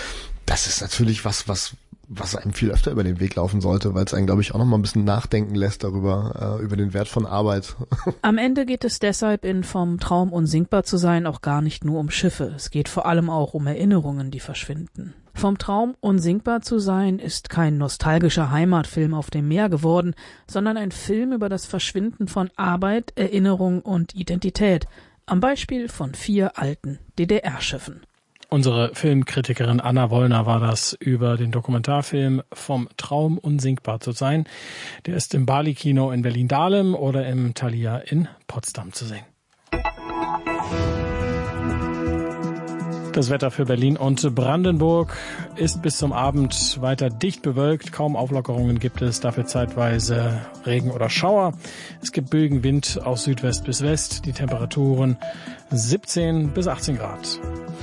das ist natürlich was einem viel öfter über den Weg laufen sollte, weil es einen, glaube ich, auch noch mal ein bisschen nachdenken lässt darüber, über den Wert von Arbeit. Am Ende geht es deshalb in Vom Traum unsinkbar zu sein auch gar nicht nur um Schiffe. Es geht vor allem auch um Erinnerungen, die verschwinden. Vom Traum unsinkbar zu sein ist kein nostalgischer Heimatfilm auf dem Meer geworden, sondern ein Film über das Verschwinden von Arbeit, Erinnerung und Identität. Am Beispiel von 4 alten DDR-Schiffen. Unsere Filmkritikerin Anna Wollner war das über den Dokumentarfilm Vom Traum unsinkbar zu sein. Der ist im Bali-Kino in Berlin-Dahlem oder im Thalia in Potsdam zu sehen. Das Wetter für Berlin und Brandenburg ist bis zum Abend weiter dicht bewölkt. Kaum Auflockerungen gibt es, dafür zeitweise Regen oder Schauer. Es gibt Böenwind aus Südwest bis West. Die Temperaturen 17 bis 18 Grad.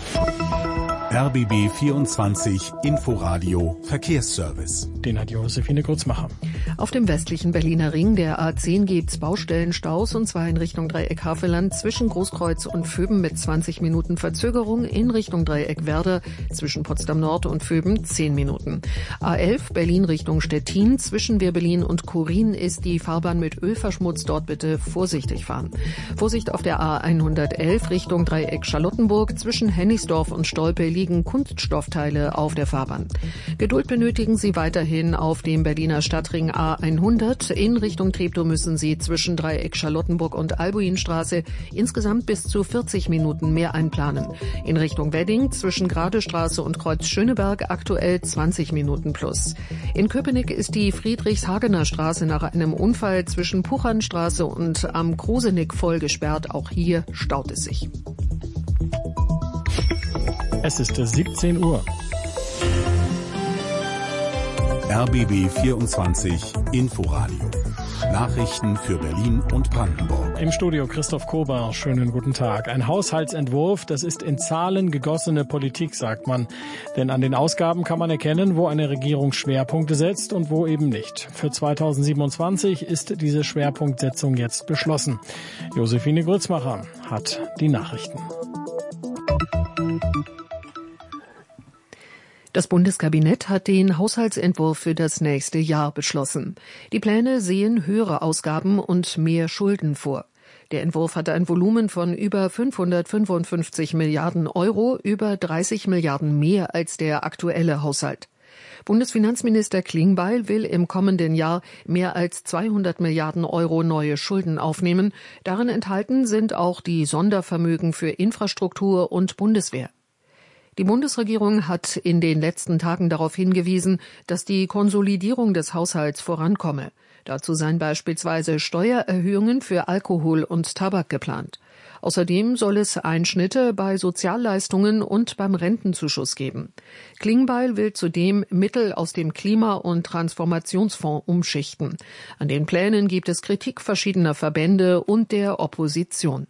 RBB 24 Inforadio Verkehrsservice. Den hat Josephine Grützmacher. Auf dem westlichen Berliner Ring der A10 gibt's Baustellenstaus, und zwar in Richtung Dreieck Havelland zwischen Großkreuz und Vöben mit 20 Minuten Verzögerung, in Richtung Dreieck Werder zwischen Potsdam Nord und Vöben 10 Minuten. A11 Berlin Richtung Stettin zwischen Werbelin und Kurin ist die Fahrbahn mit Öl verschmutzt, dort bitte vorsichtig fahren. Vorsicht auf der A111 Richtung Dreieck Charlottenburg zwischen Hennigsdorf und Stolpe liegen Kunststoffteile auf der Fahrbahn. Geduld benötigen Sie weiterhin auf dem Berliner Stadtring A100. In Richtung Treptow müssen Sie zwischen Dreieck Charlottenburg und Albuinstraße insgesamt bis zu 40 Minuten mehr einplanen. In Richtung Wedding zwischen Gradestraße und Kreuz Schöneberg aktuell 20 Minuten plus. In Köpenick ist die Friedrichshagener Straße nach einem Unfall zwischen Puchernstraße und am Krusenick voll gesperrt. Auch hier staut es sich. Es ist 17 Uhr. RBB 24 Inforadio. Nachrichten für Berlin und Brandenburg. Im Studio Christoph Kober, schönen guten Tag. Ein Haushaltsentwurf, das ist in Zahlen gegossene Politik, sagt man. Denn an den Ausgaben kann man erkennen, wo eine Regierung Schwerpunkte setzt und wo eben nicht. Für 2027 ist diese Schwerpunktsetzung jetzt beschlossen. Josephine Grützmacher hat die Nachrichten. Das Bundeskabinett hat den Haushaltsentwurf für das nächste Jahr beschlossen. Die Pläne sehen höhere Ausgaben und mehr Schulden vor. Der Entwurf hatte ein Volumen von über 555 Milliarden Euro, über 30 Milliarden mehr als der aktuelle Haushalt. Bundesfinanzminister Klingbeil will im kommenden Jahr mehr als 200 Milliarden Euro neue Schulden aufnehmen. Darin enthalten sind auch die Sondervermögen für Infrastruktur und Bundeswehr. Die Bundesregierung hat in den letzten Tagen darauf hingewiesen, dass die Konsolidierung des Haushalts vorankomme. Dazu seien beispielsweise Steuererhöhungen für Alkohol und Tabak geplant. Außerdem soll es Einschnitte bei Sozialleistungen und beim Rentenzuschuss geben. Klingbeil will zudem Mittel aus dem Klima- und Transformationsfonds umschichten. An den Plänen gibt es Kritik verschiedener Verbände und der Opposition.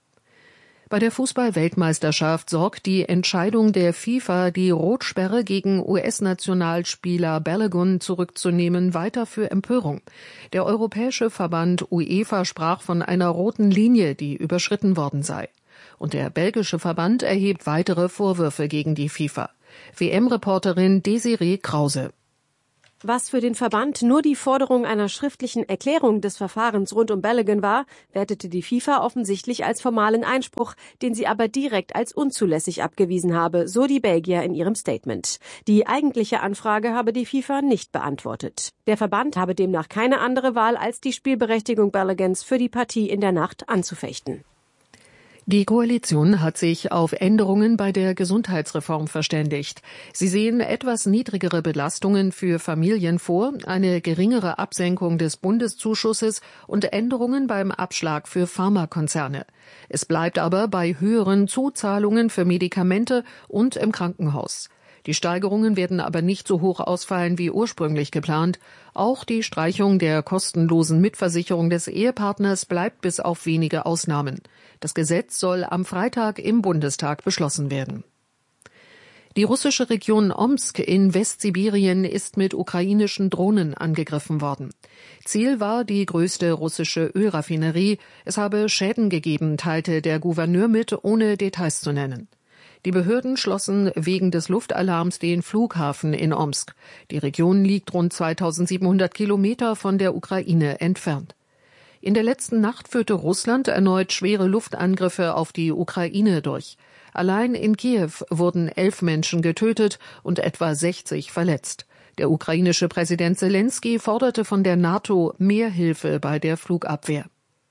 Bei der Fußball-Weltmeisterschaft sorgt die Entscheidung der FIFA, die Rotsperre gegen US-Nationalspieler Balogun zurückzunehmen, weiter für Empörung. Der europäische Verband UEFA sprach von einer roten Linie, die überschritten worden sei. Und der belgische Verband erhebt weitere Vorwürfe gegen die FIFA. WM-Reporterin Desiree Krause. Was für den Verband nur die Forderung einer schriftlichen Erklärung des Verfahrens rund um Balogun war, wertete die FIFA offensichtlich als formalen Einspruch, den sie aber direkt als unzulässig abgewiesen habe, so die Belgier in ihrem Statement. Die eigentliche Anfrage habe die FIFA nicht beantwortet. Der Verband habe demnach keine andere Wahl, als die Spielberechtigung Baloguns für die Partie in der Nacht anzufechten. Die Koalition hat sich auf Änderungen bei der Gesundheitsreform verständigt. Sie sehen etwas niedrigere Belastungen für Familien vor, eine geringere Absenkung des Bundeszuschusses und Änderungen beim Abschlag für Pharmakonzerne. Es bleibt aber bei höheren Zuzahlungen für Medikamente und im Krankenhaus. Die Steigerungen werden aber nicht so hoch ausfallen wie ursprünglich geplant. Auch die Streichung der kostenlosen Mitversicherung des Ehepartners bleibt bis auf wenige Ausnahmen. Das Gesetz soll am Freitag im Bundestag beschlossen werden. Die russische Region Omsk in Westsibirien ist mit ukrainischen Drohnen angegriffen worden. Ziel war die größte russische Ölraffinerie. Es habe Schäden gegeben, teilte der Gouverneur mit, ohne Details zu nennen. Die Behörden schlossen wegen des Luftalarms den Flughafen in Omsk. Die Region liegt rund 2700 Kilometer von der Ukraine entfernt. In der letzten Nacht führte Russland erneut schwere Luftangriffe auf die Ukraine durch. Allein in Kiew wurden 11 Menschen getötet und etwa 60 verletzt. Der ukrainische Präsident Selenskyj forderte von der NATO mehr Hilfe bei der Flugabwehr.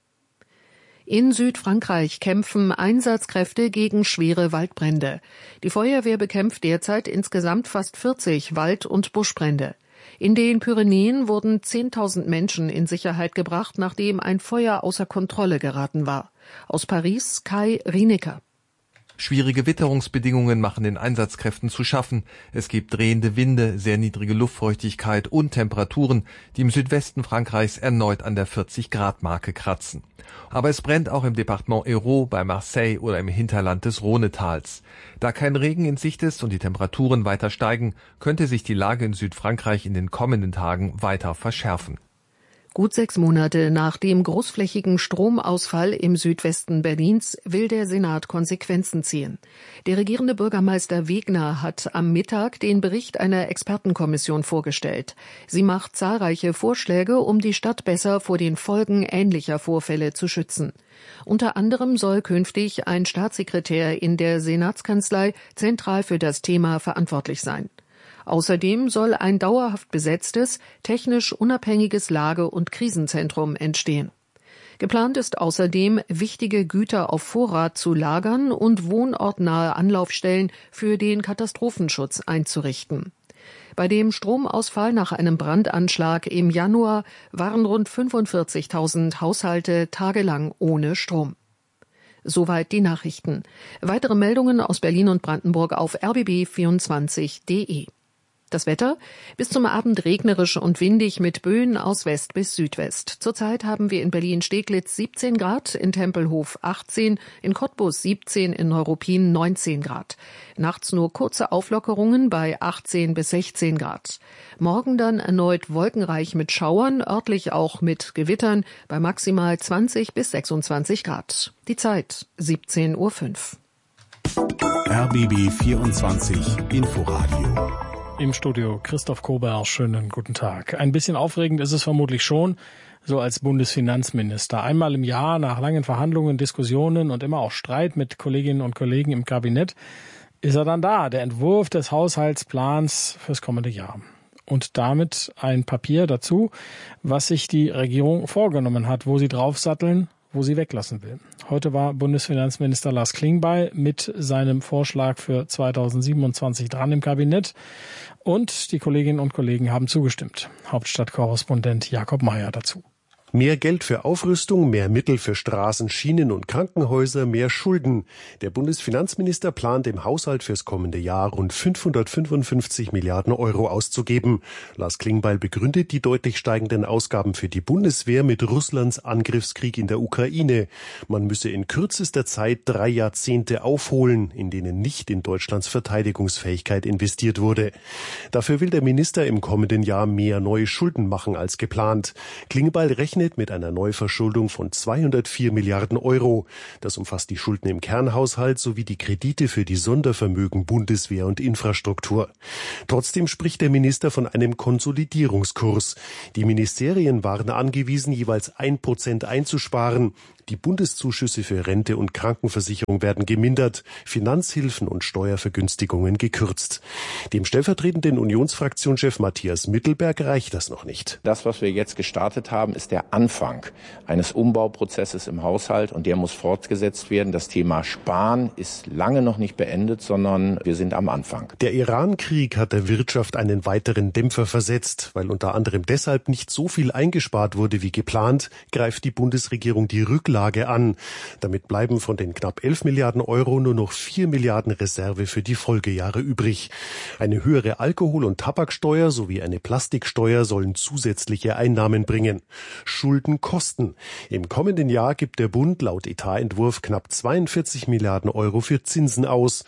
In Südfrankreich kämpfen Einsatzkräfte gegen schwere Waldbrände. Die Feuerwehr bekämpft derzeit insgesamt fast 40 Wald- und Buschbrände. In den Pyrenäen wurden 10.000 Menschen in Sicherheit gebracht, nachdem ein Feuer außer Kontrolle geraten war. Aus Paris Kai Rienecker. Schwierige Witterungsbedingungen machen den Einsatzkräften zu schaffen. Es gibt drehende Winde, sehr niedrige Luftfeuchtigkeit und Temperaturen, die im Südwesten Frankreichs erneut an der 40-Grad-Marke kratzen. Aber es brennt auch im Departement Hérault, bei Marseille oder im Hinterland des Rhonetals. Da kein Regen in Sicht ist und die Temperaturen weiter steigen, könnte sich die Lage in Südfrankreich in den kommenden Tagen weiter verschärfen. Gut 6 Monate nach dem großflächigen Stromausfall im Südwesten Berlins will der Senat Konsequenzen ziehen. Der regierende Bürgermeister Wegner hat am Mittag den Bericht einer Expertenkommission vorgestellt. Sie macht zahlreiche Vorschläge, um die Stadt besser vor den Folgen ähnlicher Vorfälle zu schützen. Unter anderem soll künftig ein Staatssekretär in der Senatskanzlei zentral für das Thema verantwortlich sein. Außerdem soll ein dauerhaft besetztes, technisch unabhängiges Lage- und Krisenzentrum entstehen. Geplant ist außerdem, wichtige Güter auf Vorrat zu lagern und wohnortnahe Anlaufstellen für den Katastrophenschutz einzurichten. Bei dem Stromausfall nach einem Brandanschlag im Januar waren rund 45.000 Haushalte tagelang ohne Strom. Soweit die Nachrichten. Weitere Meldungen aus Berlin und Brandenburg auf rbb24.de. Das Wetter? Bis zum Abend regnerisch und windig mit Böen aus West bis Südwest. Zurzeit haben wir in Berlin-Steglitz 17 Grad, in Tempelhof 18, in Cottbus 17, in Neuruppin 19 Grad. Nachts nur kurze Auflockerungen bei 18 bis 16 Grad. Morgen dann erneut wolkenreich mit Schauern, örtlich auch mit Gewittern bei maximal 20 bis 26 Grad. Die Zeit 17:05 Uhr. RBB 24 Inforadio. Im Studio Christoph Kober, schönen guten Tag. Ein bisschen aufregend ist es vermutlich schon, so als Bundesfinanzminister. Einmal im Jahr nach langen Verhandlungen, Diskussionen und immer auch Streit mit Kolleginnen und Kollegen im Kabinett ist er dann da, der Entwurf des Haushaltsplans fürs kommende Jahr. Und damit ein Papier dazu, was sich die Regierung vorgenommen hat, wo sie draufsatteln, wo sie weglassen will. Heute war Bundesfinanzminister Lars Klingbeil mit seinem Vorschlag für 2027 dran im Kabinett und die Kolleginnen und Kollegen haben zugestimmt. Hauptstadtkorrespondent Jakob Mayer dazu. Mehr Geld für Aufrüstung, mehr Mittel für Straßen, Schienen und Krankenhäuser, mehr Schulden. Der Bundesfinanzminister plant im Haushalt fürs kommende Jahr rund 555 Milliarden Euro auszugeben. Lars Klingbeil begründet die deutlich steigenden Ausgaben für die Bundeswehr mit Russlands Angriffskrieg in der Ukraine. Man müsse in kürzester Zeit 3 Jahrzehnte aufholen, in denen nicht in Deutschlands Verteidigungsfähigkeit investiert wurde. Dafür will der Minister im kommenden Jahr mehr neue Schulden machen als geplant. Klingbeil rechnet mit einer Neuverschuldung von 204 Milliarden Euro. Das umfasst die Schulden im Kernhaushalt sowie die Kredite für die Sondervermögen Bundeswehr und Infrastruktur. Trotzdem spricht der Minister von einem Konsolidierungskurs. Die Ministerien waren angewiesen, jeweils 1% einzusparen. Die Bundeszuschüsse für Rente und Krankenversicherung werden gemindert, Finanzhilfen und Steuervergünstigungen gekürzt. Dem stellvertretenden Unionsfraktionschef Matthias Mittelberg reicht das noch nicht. Das, was wir jetzt gestartet haben, ist der Anfang eines Umbauprozesses im Haushalt und der muss fortgesetzt werden. Das Thema Sparen ist lange noch nicht beendet, sondern wir sind am Anfang. Der Iran-Krieg hat der Wirtschaft einen weiteren Dämpfer versetzt. Weil unter anderem deshalb nicht so viel eingespart wurde wie geplant, greift die Bundesregierung die Rücklage an. Damit bleiben von den knapp 11 Milliarden Euro nur noch 4 Milliarden Reserve für die Folgejahre übrig. Eine höhere Alkohol- und Tabaksteuer sowie eine Plastiksteuer sollen zusätzliche Einnahmen bringen. Schulden kosten. Im kommenden Jahr gibt der Bund laut Etatentwurf knapp 42 Milliarden Euro für Zinsen aus.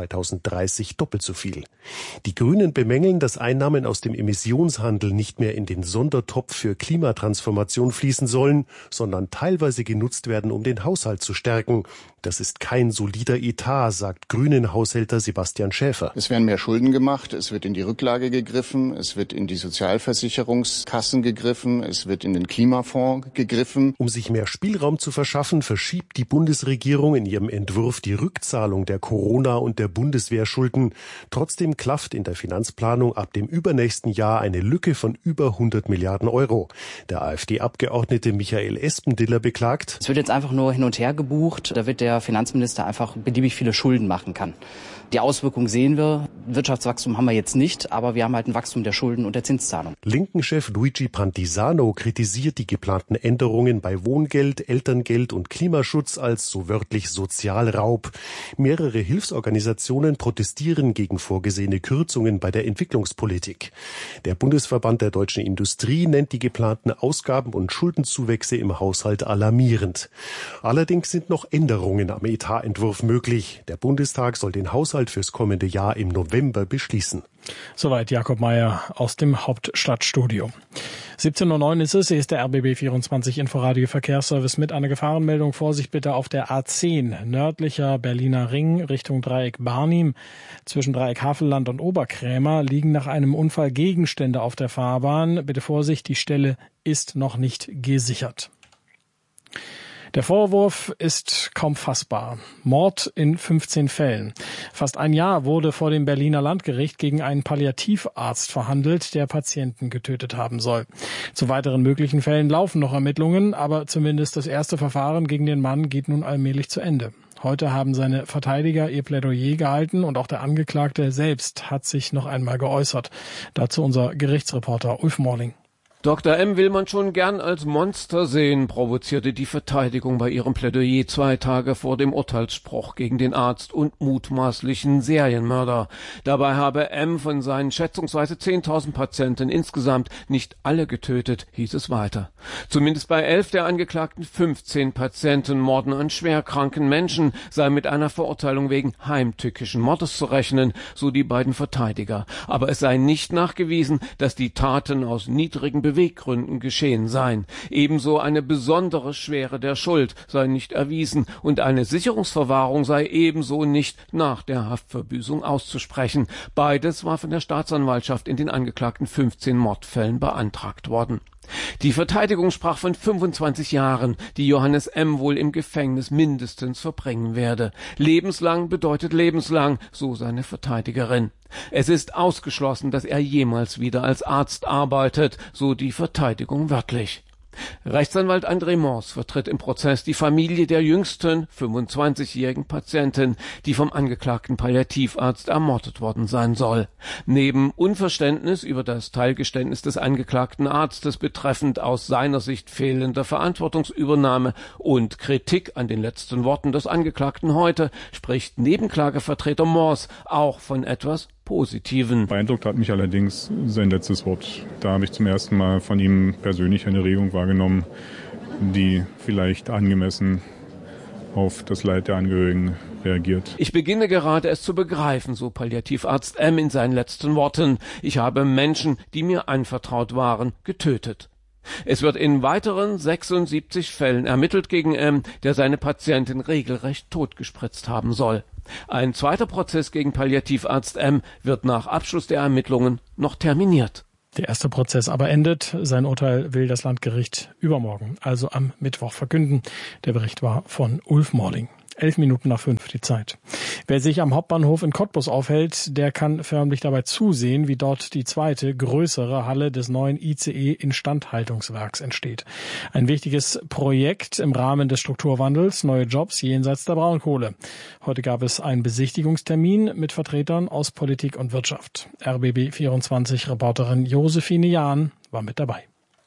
2030 doppelt so viel. Die Grünen bemängeln, dass Einnahmen aus dem Emissionshandel nicht mehr in den Sondertopf für Klimatransformation fließen sollen, sondern teilweise genutzt werden, um den Haushalt zu stärken. Das ist kein solider Etat, sagt Grünen-Haushälter Sebastian Schäfer. Es werden mehr Schulden gemacht, es wird in die Rücklage gegriffen, es wird in die Sozialversicherungskassen gegriffen, es wird in den Klimafonds gegriffen. Um sich mehr Spielraum zu verschaffen, verschiebt die Bundesregierung in ihrem Entwurf die Rückzahlung der Corona- und der Bundeswehrschulden. Trotzdem klafft in der Finanzplanung ab dem übernächsten Jahr eine Lücke von über 100 Milliarden Euro. Der AfD-Abgeordnete Michael Espendiller beklagt: Es wird jetzt einfach nur hin und her gebucht, da wird der Finanzminister einfach beliebig viele Schulden machen kann. Die Auswirkungen sehen wir. Wirtschaftswachstum haben wir jetzt nicht, aber wir haben halt ein Wachstum der Schulden und der Zinszahlung. Linken-Chef Luigi Pantisano kritisiert die geplanten Änderungen bei Wohngeld, Elterngeld und Klimaschutz als so wörtlich Sozialraub. Mehrere Hilfsorganisationen protestieren gegen vorgesehene Kürzungen bei der Entwicklungspolitik. Der Bundesverband der deutschen Industrie nennt die geplanten Ausgaben- und Schuldenzuwächse im Haushalt alarmierend. Allerdings sind noch Änderungen am Etatentwurf möglich. Der Bundestag soll den Haushalt fürs kommende Jahr im November beschließen. Soweit Jakob Mayer aus dem Hauptstadtstudio. 17:09 Uhr ist es. Hier ist der RBB 24 Inforadio Verkehrsservice mit einer Gefahrenmeldung. Vorsicht bitte auf der A10 nördlicher Berliner Ring Richtung Dreieck Barnim. Zwischen Dreieck Havelland und Oberkrämer liegen nach einem Unfall Gegenstände auf der Fahrbahn. Bitte Vorsicht, die Stelle ist noch nicht gesichert. Der Vorwurf ist kaum fassbar. Mord in 15 Fällen. Fast ein Jahr wurde vor dem Berliner Landgericht gegen einen Palliativarzt verhandelt, der Patienten getötet haben soll. Zu weiteren möglichen Fällen laufen noch Ermittlungen, aber zumindest das erste Verfahren gegen den Mann geht nun allmählich zu Ende. Heute haben seine Verteidiger ihr Plädoyer gehalten und auch der Angeklagte selbst hat sich noch einmal geäußert. Dazu unser Gerichtsreporter Ulf Morling. Dr. M. will man schon gern als Monster sehen, provozierte die Verteidigung bei ihrem Plädoyer 2 Tage vor dem Urteilsspruch gegen den Arzt und mutmaßlichen Serienmörder. Dabei habe M. von seinen schätzungsweise 10.000 Patienten insgesamt nicht alle getötet, hieß es weiter. Zumindest bei 11 der angeklagten 15 Patienten Morden an schwerkranken Menschen sei mit einer Verurteilung wegen heimtückischen Mordes zu rechnen, so die beiden Verteidiger. Aber es sei nicht nachgewiesen, dass die Taten aus niedrigen Beweggründen Beweggründen geschehen sein. Ebenso eine besondere Schwere der Schuld sei nicht erwiesen und eine Sicherungsverwahrung sei ebenso nicht nach der Haftverbüßung auszusprechen. Beides war von der Staatsanwaltschaft in den angeklagten 15 Mordfällen beantragt worden. Die Verteidigung sprach von 25 Jahren, die Johannes M. wohl im Gefängnis mindestens verbringen werde. Lebenslang bedeutet lebenslang, so seine Verteidigerin. Es ist ausgeschlossen, dass er jemals wieder als Arzt arbeitet, so die Verteidigung wörtlich. Rechtsanwalt André Mors vertritt im Prozess die Familie der jüngsten 25-jährigen Patientin, die vom angeklagten Palliativarzt ermordet worden sein soll. Neben Unverständnis über das Teilgeständnis des angeklagten Arztes betreffend aus seiner Sicht fehlender Verantwortungsübernahme und Kritik an den letzten Worten des Angeklagten heute spricht Nebenklagevertreter Mors auch von etwas Positiven. Beeindruckt hat mich allerdings sein letztes Wort. Da habe ich zum ersten Mal von ihm persönlich eine Regung wahrgenommen, die vielleicht angemessen auf das Leid der Angehörigen reagiert. Ich beginne gerade es zu begreifen, so Palliativarzt M. in seinen letzten Worten. Ich habe Menschen, die mir anvertraut waren, getötet. Es wird in weiteren 76 Fällen ermittelt gegen M., der seine Patientin regelrecht totgespritzt haben soll. Ein zweiter Prozess gegen Palliativarzt M. wird nach Abschluss der Ermittlungen noch terminiert. Der erste Prozess aber endet. Sein Urteil will das Landgericht übermorgen, also am Mittwoch, verkünden. Der Bericht war von Ulf Morling. 5:11 die Zeit. Wer sich am Hauptbahnhof in Cottbus aufhält, der kann förmlich dabei zusehen, wie dort die zweite, größere Halle des neuen ICE-Instandhaltungswerks entsteht. Ein wichtiges Projekt im Rahmen des Strukturwandels, neue Jobs jenseits der Braunkohle. Heute gab es einen Besichtigungstermin mit Vertretern aus Politik und Wirtschaft. RBB24-Reporterin Josephine Jahn war mit dabei.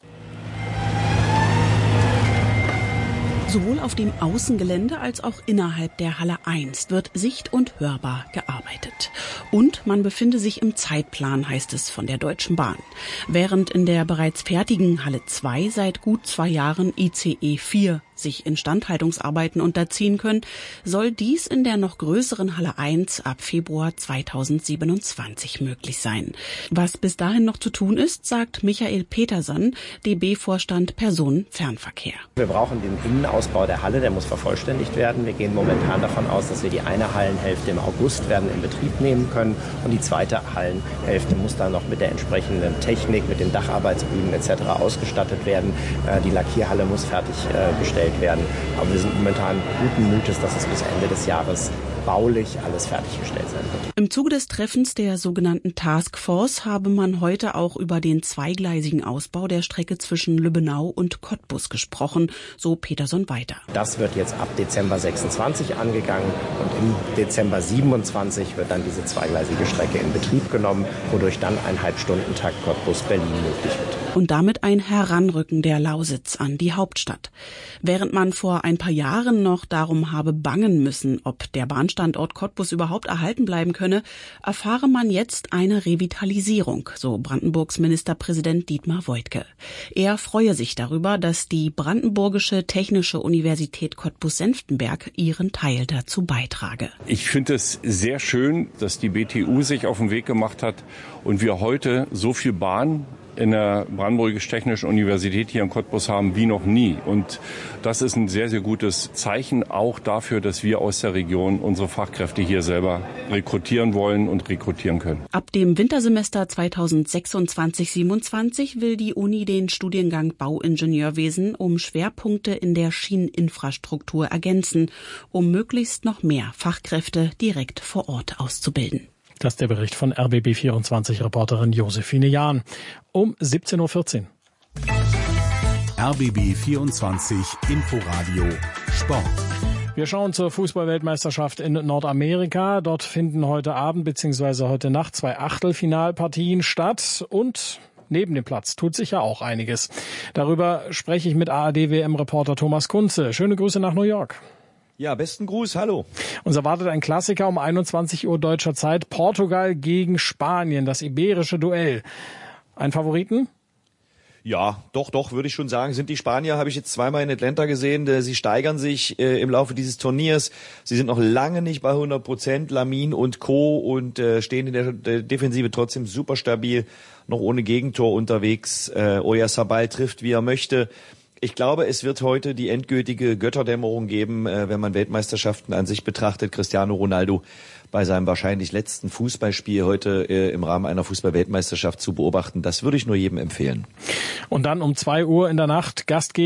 Sowohl auf dem Außengelände als auch innerhalb der Halle 1 wird sicht- und hörbar gearbeitet. Und man befinde sich im Zeitplan, heißt es von der Deutschen Bahn. Während in der bereits fertigen Halle 2 seit gut 2 Jahren ICE 4 sich Instandhaltungsarbeiten unterziehen können, soll dies in der noch größeren Halle 1 ab Februar 2027 möglich sein. Was bis dahin noch zu tun ist, sagt Michael Peterson, DB-Vorstand Personenfernverkehr. Wir brauchen den Innenausbau der Halle, der muss vervollständigt werden. Wir gehen momentan davon aus, dass wir die eine Hallenhälfte im August werden in Betrieb nehmen können und die zweite Hallenhälfte muss dann noch mit der entsprechenden Technik, mit den Dacharbeitsbühnen etc. ausgestattet werden. Die Lackierhalle muss fertiggestellt werden. Aber wir sind momentan guten Mutes, dass es bis Ende des Jahres baulich alles fertiggestellt sein wird. Im Zuge des Treffens der sogenannten Taskforce habe man heute auch über den zweigleisigen Ausbau der Strecke zwischen Lübbenau und Cottbus gesprochen, so Peterson weiter. Das wird jetzt ab Dezember 26 angegangen und im Dezember 27 wird dann diese zweigleisige Strecke in Betrieb genommen, wodurch dann ein Halbstundentakt Cottbus-Berlin möglich wird. Und damit ein Heranrücken der Lausitz an die Hauptstadt. Während man vor ein paar Jahren noch darum habe bangen müssen, ob der Bahnstandort Cottbus überhaupt erhalten bleiben könne, erfahre man jetzt eine Revitalisierung, so Brandenburgs Ministerpräsident Dietmar Woidke. Er freue sich darüber, dass die Brandenburgische Technische Universität Cottbus-Senftenberg ihren Teil dazu beitrage. Ich finde es sehr schön, dass die BTU sich auf den Weg gemacht hat und wir heute so viel Bahn in der Brandenburgisch-Technischen Universität hier in Cottbus haben wie noch nie. Und das ist ein sehr, sehr gutes Zeichen auch dafür, dass wir aus der Region unsere Fachkräfte hier selber rekrutieren wollen und rekrutieren können. Ab dem Wintersemester 2026/27 will die Uni den Studiengang Bauingenieurwesen um Schwerpunkte in der Schieneninfrastruktur ergänzen, um möglichst noch mehr Fachkräfte direkt vor Ort auszubilden. Das ist der Bericht von RBB24-Reporterin Josephine Jahn um 17:14 Uhr. RBB24 Inforadio Sport. Wir schauen zur Fußball-Weltmeisterschaft in Nordamerika. Dort finden heute Abend bzw. heute Nacht 2 Achtelfinalpartien statt und neben dem Platz tut sich ja auch einiges. Darüber spreche ich mit ARD-WM-Reporter Thomas Kunze. Schöne Grüße nach New York. Ja, besten Gruß, hallo. Uns erwartet ein Klassiker um 21 Uhr deutscher Zeit. Portugal gegen Spanien, das iberische Duell. Ein Favoriten? Ja, doch, würde ich schon sagen. Sind die Spanier, habe ich jetzt zweimal in Atlanta gesehen. Sie steigern sich im Laufe dieses Turniers. Sie sind noch lange nicht bei 100%, Lamine und Co. und stehen in der Defensive trotzdem super stabil, noch ohne Gegentor unterwegs. Oyarzabal trifft, wie er möchte. Ich glaube, es wird heute die endgültige Götterdämmerung geben, wenn man Weltmeisterschaften an sich betrachtet. Cristiano Ronaldo bei seinem wahrscheinlich letzten Fußballspiel heute im Rahmen einer Fußball-Weltmeisterschaft zu beobachten. Das würde ich nur jedem empfehlen. Und dann um 2 Uhr in der Nacht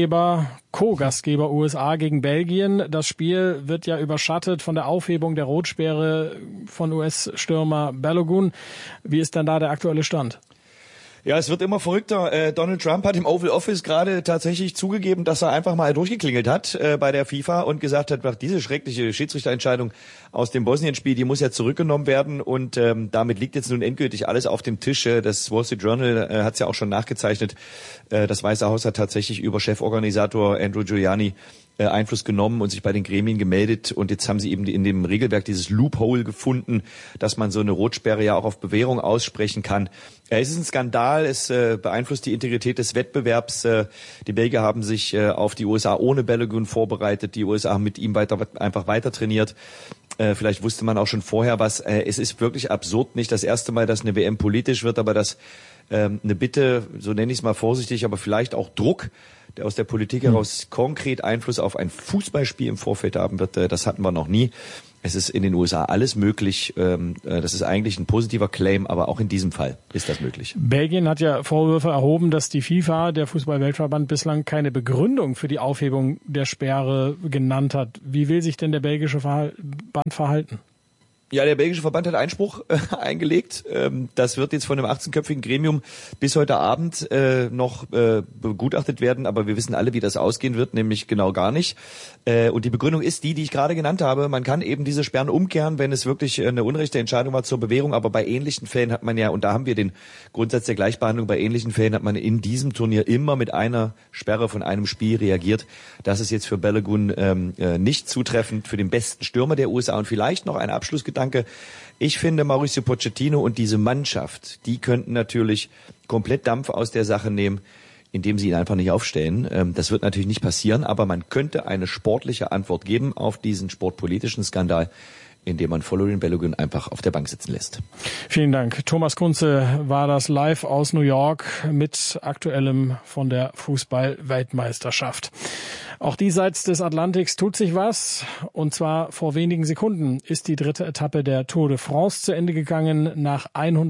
Co-Gastgeber USA gegen Belgien. Das Spiel wird ja überschattet von der Aufhebung der Rotsperre von US-Stürmer Balogun. Wie ist denn da der aktuelle Stand? Ja, es wird immer verrückter. Donald Trump hat im Oval Office gerade tatsächlich zugegeben, dass er einfach mal durchgeklingelt hat bei der FIFA und gesagt hat, diese schreckliche Schiedsrichterentscheidung aus dem Bosnien-Spiel, die muss ja zurückgenommen werden und damit liegt jetzt nun endgültig alles auf dem Tisch. Das Wall Street Journal hat es ja auch schon nachgezeichnet. Das Weiße Haus hat tatsächlich über Cheforganisator Andrew Giuliani Einfluss genommen und sich bei den Gremien gemeldet und jetzt haben sie eben in dem Regelwerk dieses Loophole gefunden, dass man so eine Rotsperre ja auch auf Bewährung aussprechen kann. Es ist ein Skandal, es beeinflusst die Integrität des Wettbewerbs. Die Belgier haben sich auf die USA ohne Balogun vorbereitet, die USA haben mit ihm einfach weiter trainiert. Vielleicht wusste man auch schon vorher was. Es ist wirklich absurd, nicht das erste Mal, dass eine WM politisch wird, aber dass eine Bitte, so nenne ich es mal vorsichtig, aber vielleicht auch Druck, der aus der Politik heraus konkret Einfluss auf ein Fußballspiel im Vorfeld haben wird, das hatten wir noch nie. Es ist in den USA alles möglich. Das ist eigentlich ein positiver Claim, aber auch in diesem Fall ist das möglich. Belgien hat ja Vorwürfe erhoben, dass die FIFA, der Fußball-Weltverband, bislang keine Begründung für die Aufhebung der Sperre genannt hat. Wie will sich denn der belgische Verband verhalten? Ja, der belgische Verband hat Einspruch eingelegt. Das wird jetzt von einem 18-köpfigen Gremium bis heute Abend noch begutachtet werden. Aber wir wissen alle, wie das ausgehen wird, nämlich genau gar nicht. Und die Begründung ist die ich gerade genannt habe. Man kann eben diese Sperren umkehren, wenn es wirklich eine unrechte Entscheidung war zur Bewährung. Aber bei ähnlichen Fällen hat man ja, und da haben wir den Grundsatz der Gleichbehandlung, bei ähnlichen Fällen hat man in diesem Turnier immer mit einer Sperre von einem Spiel reagiert. Das ist jetzt für Balogun nicht zutreffend, für den besten Stürmer der USA. Und vielleicht noch ein Abschlussgedanke. Ich finde, Mauricio Pochettino und diese Mannschaft, die könnten natürlich komplett Dampf aus der Sache nehmen, indem sie ihn einfach nicht aufstellen. Das wird natürlich nicht passieren, aber man könnte eine sportliche Antwort geben auf diesen sportpolitischen Skandal, indem man Florian Balogun einfach auf der Bank sitzen lässt. Vielen Dank. Thomas Kunze war das live aus New York mit Aktuellem von der Fußball-Weltmeisterschaft. Auch diesseits des Atlantiks tut sich was. Und zwar vor wenigen Sekunden ist die 3. Etappe der Tour de France zu Ende gegangen. Nach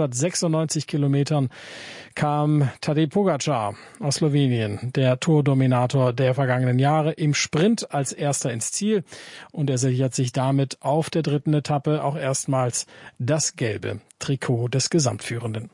196 Kilometern kam Tadej Pogačar aus Slowenien, der Tourdominator der vergangenen Jahre, im Sprint als Erster ins Ziel. Und er sichert sich damit auf der 3. Etappe auch erstmals das gelbe Trikot des Gesamtführenden.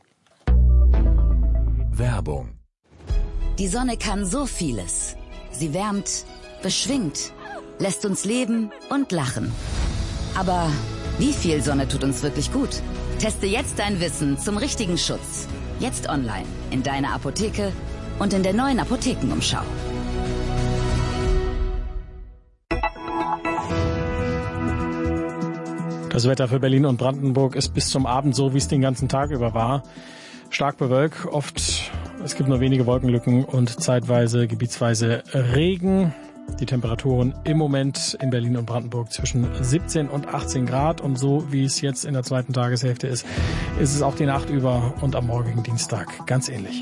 Werbung. Die Sonne kann so vieles. Sie wärmt, beschwingt, lässt uns leben und lachen. Aber wie viel Sonne tut uns wirklich gut? Teste jetzt dein Wissen zum richtigen Schutz. Jetzt online, in deiner Apotheke und in der neuen Apothekenumschau. Das Wetter für Berlin und Brandenburg ist bis zum Abend so, wie es den ganzen Tag über war. Stark bewölkt, es gibt nur wenige Wolkenlücken und zeitweise, gebietsweise Regen. Die Temperaturen im Moment in Berlin und Brandenburg zwischen 17 und 18 Grad. Und so wie es jetzt in der zweiten Tageshälfte ist, ist es auch die Nacht über und am morgigen Dienstag ganz ähnlich.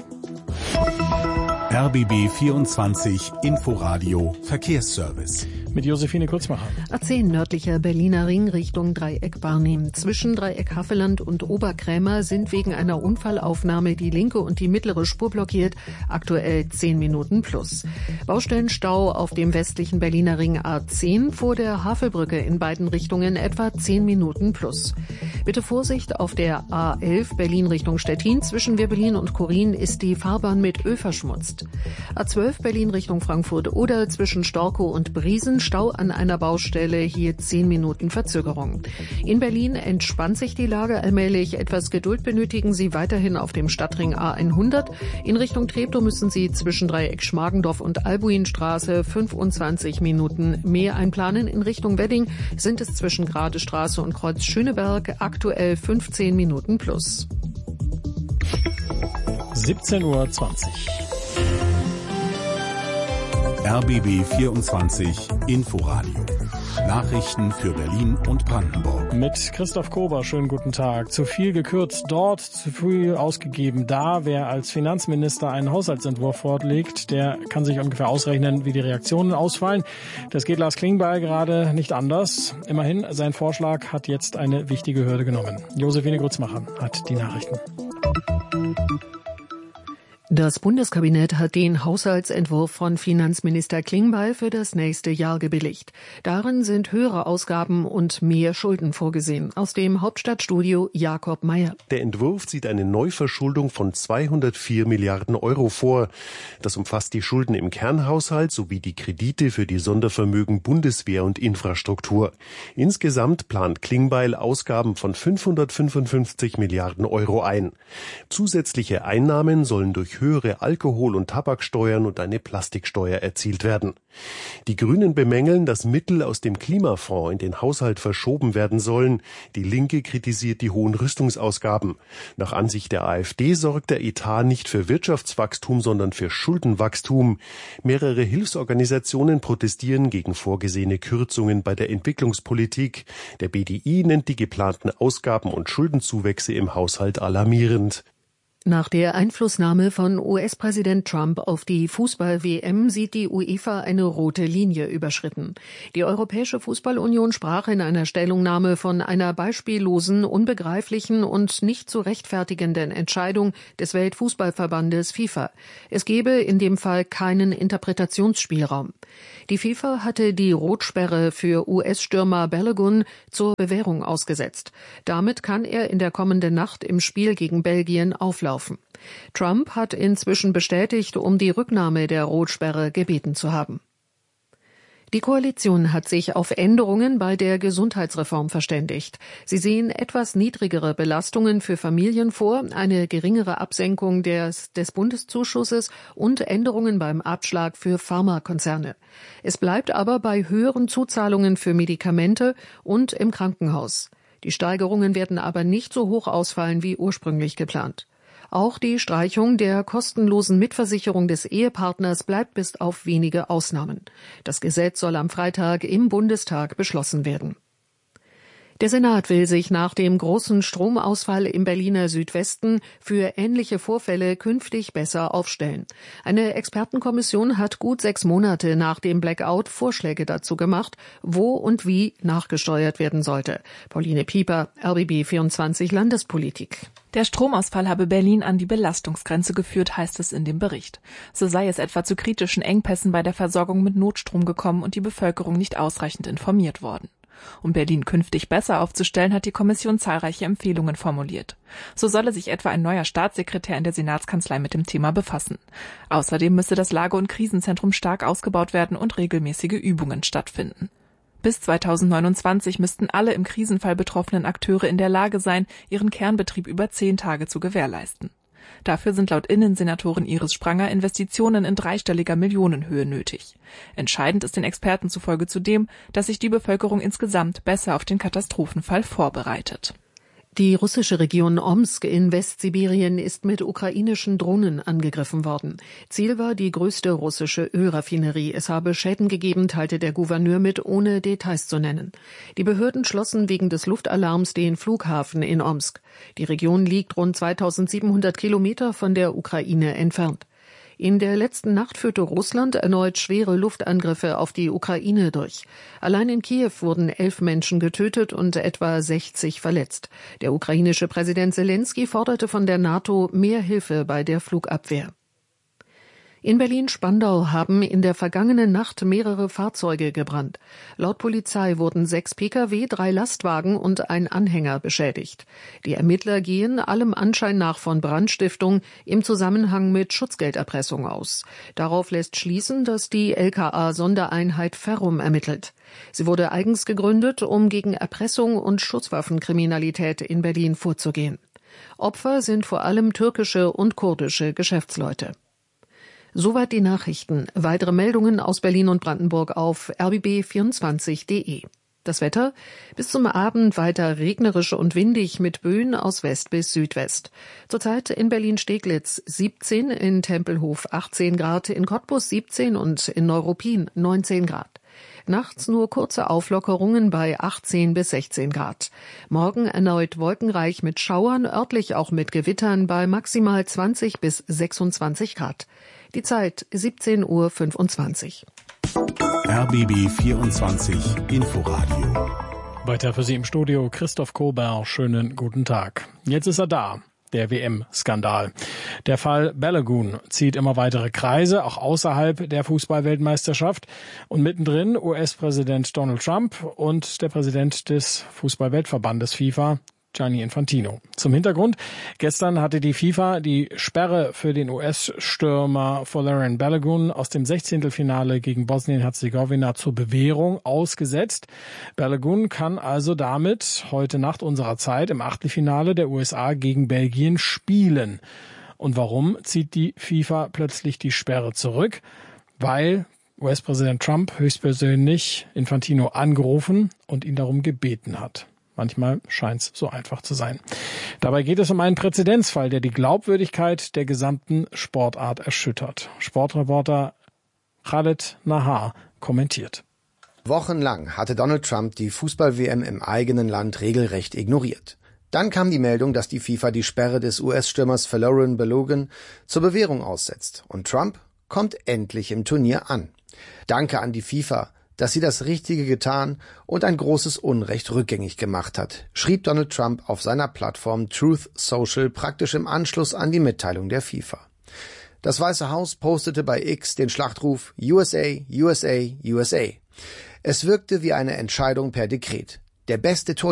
RBB 24 Inforadio Verkehrsservice. Mit Josephine Kurzmacher. A10 nördlicher Berliner Ring Richtung Dreieck Barnim. Zwischen Dreieck Havelland und Oberkrämer sind wegen einer Unfallaufnahme die linke und die mittlere Spur blockiert. Aktuell 10 Minuten plus. Baustellenstau auf dem westlichen Berliner Ring A10 vor der Havelbrücke in beiden Richtungen etwa 10 Minuten plus. Bitte Vorsicht auf der A11 Berlin Richtung Stettin. Zwischen Wirbelin und Chorin ist die Fahrbahn mit Öl verschmutzt. A12 Berlin Richtung Frankfurt oder zwischen Storkow und Briesen Stau an einer Baustelle, hier 10 Minuten Verzögerung. In Berlin entspannt sich die Lage allmählich. Etwas Geduld benötigen Sie weiterhin auf dem Stadtring A100. In Richtung Treptow müssen Sie zwischen Dreieck Schmargendorf und Albuinstraße 25 Minuten mehr einplanen. In Richtung Wedding sind es zwischen Gradestraße und Kreuz Schöneberg aktuell 15 Minuten plus. 17:20 Uhr. RBB 24 Inforadio. Nachrichten für Berlin und Brandenburg. Mit Christoph Kober, schönen guten Tag. Zu viel gekürzt dort, zu viel ausgegeben da. Wer als Finanzminister einen Haushaltsentwurf vorlegt, der kann sich ungefähr ausrechnen, wie die Reaktionen ausfallen. Das geht Lars Klingbeil gerade nicht anders. Immerhin, sein Vorschlag hat jetzt eine wichtige Hürde genommen. Josephine Grützmacher hat die Nachrichten. Das Bundeskabinett hat den Haushaltsentwurf von Finanzminister Klingbeil für das nächste Jahr gebilligt. Darin sind höhere Ausgaben und mehr Schulden vorgesehen. Aus dem Hauptstadtstudio Jakob Meyer. Der Entwurf sieht eine Neuverschuldung von 204 Milliarden Euro vor. Das umfasst die Schulden im Kernhaushalt sowie die Kredite für die Sondervermögen Bundeswehr und Infrastruktur. Insgesamt plant Klingbeil Ausgaben von 555 Milliarden Euro ein. Zusätzliche Einnahmen sollen durch höhere Alkohol- und Tabaksteuern und eine Plastiksteuer erzielt werden. Die Grünen bemängeln, dass Mittel aus dem Klimafonds in den Haushalt verschoben werden sollen. Die Linke kritisiert die hohen Rüstungsausgaben. Nach Ansicht der AfD sorgt der Etat nicht für Wirtschaftswachstum, sondern für Schuldenwachstum. Mehrere Hilfsorganisationen protestieren gegen vorgesehene Kürzungen bei der Entwicklungspolitik. Der BDI nennt die geplanten Ausgaben und Schuldenzuwächse im Haushalt alarmierend. Nach der Einflussnahme von US-Präsident Trump auf die Fußball-WM sieht die UEFA eine rote Linie überschritten. Die Europäische Fußballunion sprach in einer Stellungnahme von einer beispiellosen, unbegreiflichen und nicht zu rechtfertigenden Entscheidung des Weltfußballverbandes FIFA. Es gebe in dem Fall keinen Interpretationsspielraum. Die FIFA hatte die Rotsperre für US-Stürmer Balogun zur Bewährung ausgesetzt. Damit kann er in der kommenden Nacht im Spiel gegen Belgien auflaufen. Trump hat inzwischen bestätigt, um die Rücknahme der Rotsperre gebeten zu haben. Die Koalition hat sich auf Änderungen bei der Gesundheitsreform verständigt. Sie sehen etwas niedrigere Belastungen für Familien vor, eine geringere Absenkung des Bundeszuschusses und Änderungen beim Abschlag für Pharmakonzerne. Es bleibt aber bei höheren Zuzahlungen für Medikamente und im Krankenhaus. Die Steigerungen werden aber nicht so hoch ausfallen wie ursprünglich geplant. Auch die Streichung der kostenlosen Mitversicherung des Ehepartners bleibt bis auf wenige Ausnahmen. Das Gesetz soll am Freitag im Bundestag beschlossen werden. Der Senat will sich nach dem großen Stromausfall im Berliner Südwesten für ähnliche Vorfälle künftig besser aufstellen. Eine Expertenkommission hat gut 6 Monate nach dem Blackout Vorschläge dazu gemacht, wo und wie nachgesteuert werden sollte. Pauline Pieper, RBB 24 Landespolitik. Der Stromausfall habe Berlin an die Belastungsgrenze geführt, heißt es in dem Bericht. So sei es etwa zu kritischen Engpässen bei der Versorgung mit Notstrom gekommen und die Bevölkerung nicht ausreichend informiert worden. Um Berlin künftig besser aufzustellen, hat die Kommission zahlreiche Empfehlungen formuliert. So solle sich etwa ein neuer Staatssekretär in der Senatskanzlei mit dem Thema befassen. Außerdem müsse das Lage- und Krisenzentrum stark ausgebaut werden und regelmäßige Übungen stattfinden. Bis 2029 müssten alle im Krisenfall betroffenen Akteure in der Lage sein, ihren Kernbetrieb über 10 Tage zu gewährleisten. Dafür sind laut Innensenatorin Iris Spranger Investitionen in dreistelliger Millionenhöhe nötig. Entscheidend ist den Experten zufolge zudem, dass sich die Bevölkerung insgesamt besser auf den Katastrophenfall vorbereitet. Die russische Region Omsk in Westsibirien ist mit ukrainischen Drohnen angegriffen worden. Ziel war die größte russische Ölraffinerie. Es habe Schäden gegeben, teilte der Gouverneur mit, ohne Details zu nennen. Die Behörden schlossen wegen des Luftalarms den Flughafen in Omsk. Die Region liegt rund 2700 Kilometer von der Ukraine entfernt. In der letzten Nacht führte Russland erneut schwere Luftangriffe auf die Ukraine durch. Allein in Kiew wurden 11 Menschen getötet und etwa 60 verletzt. Der ukrainische Präsident Selenskyj forderte von der NATO mehr Hilfe bei der Flugabwehr. In Berlin-Spandau haben in der vergangenen Nacht mehrere Fahrzeuge gebrannt. Laut Polizei wurden 6 Pkw, 3 Lastwagen und ein Anhänger beschädigt. Die Ermittler gehen allem Anschein nach von Brandstiftung im Zusammenhang mit Schutzgelderpressung aus. Darauf lässt schließen, dass die LKA-Sondereinheit Ferrum ermittelt. Sie wurde eigens gegründet, um gegen Erpressung und Schusswaffenkriminalität in Berlin vorzugehen. Opfer sind vor allem türkische und kurdische Geschäftsleute. Soweit die Nachrichten. Weitere Meldungen aus Berlin und Brandenburg auf rbb24.de. Das Wetter? Bis zum Abend weiter regnerisch und windig mit Böen aus West bis Südwest. Zurzeit in Berlin-Steglitz 17, in Tempelhof 18 Grad, in Cottbus 17 und in Neuruppin 19 Grad. Nachts nur kurze Auflockerungen bei 18 bis 16 Grad. Morgen erneut wolkenreich mit Schauern, örtlich auch mit Gewittern bei maximal 20 bis 26 Grad. Die Zeit 17:25 Uhr. RBB 24 Inforadio. Weiter für Sie im Studio Christoph Kober. Schönen guten Tag. Jetzt ist er da. Der WM-Skandal. Der Fall Balogun zieht immer weitere Kreise, auch außerhalb der Fußball-Weltmeisterschaft. Und mittendrin US-Präsident Donald Trump und der Präsident des Fußball-Weltverbandes FIFA, Gianni Infantino. Zum Hintergrund: Gestern hatte die FIFA die Sperre für den US-Stürmer Folarin Balogun aus dem 16. gegen Bosnien-Herzegowina zur Bewährung ausgesetzt. Balogun kann also damit heute Nacht unserer Zeit im Achtelfinale der USA gegen Belgien spielen. Und warum zieht die FIFA plötzlich die Sperre zurück? Weil US-Präsident Trump höchstpersönlich Infantino angerufen und ihn darum gebeten hat. Manchmal scheint es so einfach zu sein. Dabei geht es um einen Präzedenzfall, der die Glaubwürdigkeit der gesamten Sportart erschüttert. Sportreporter Khaled Nahar kommentiert. Wochenlang hatte Donald Trump die Fußball-WM im eigenen Land regelrecht ignoriert. Dann kam die Meldung, dass die FIFA die Sperre des US-Stürmers Folarin Balogun zur Bewährung aussetzt. Und Trump kommt endlich im Turnier an. Danke an die FIFA, dass sie das Richtige getan und ein großes Unrecht rückgängig gemacht hat, schrieb Donald Trump auf seiner Plattform Truth Social praktisch im Anschluss an die Mitteilung der FIFA. Das Weiße Haus postete bei X den Schlachtruf USA, USA, USA. Es wirkte wie eine Entscheidung per Dekret. Der beste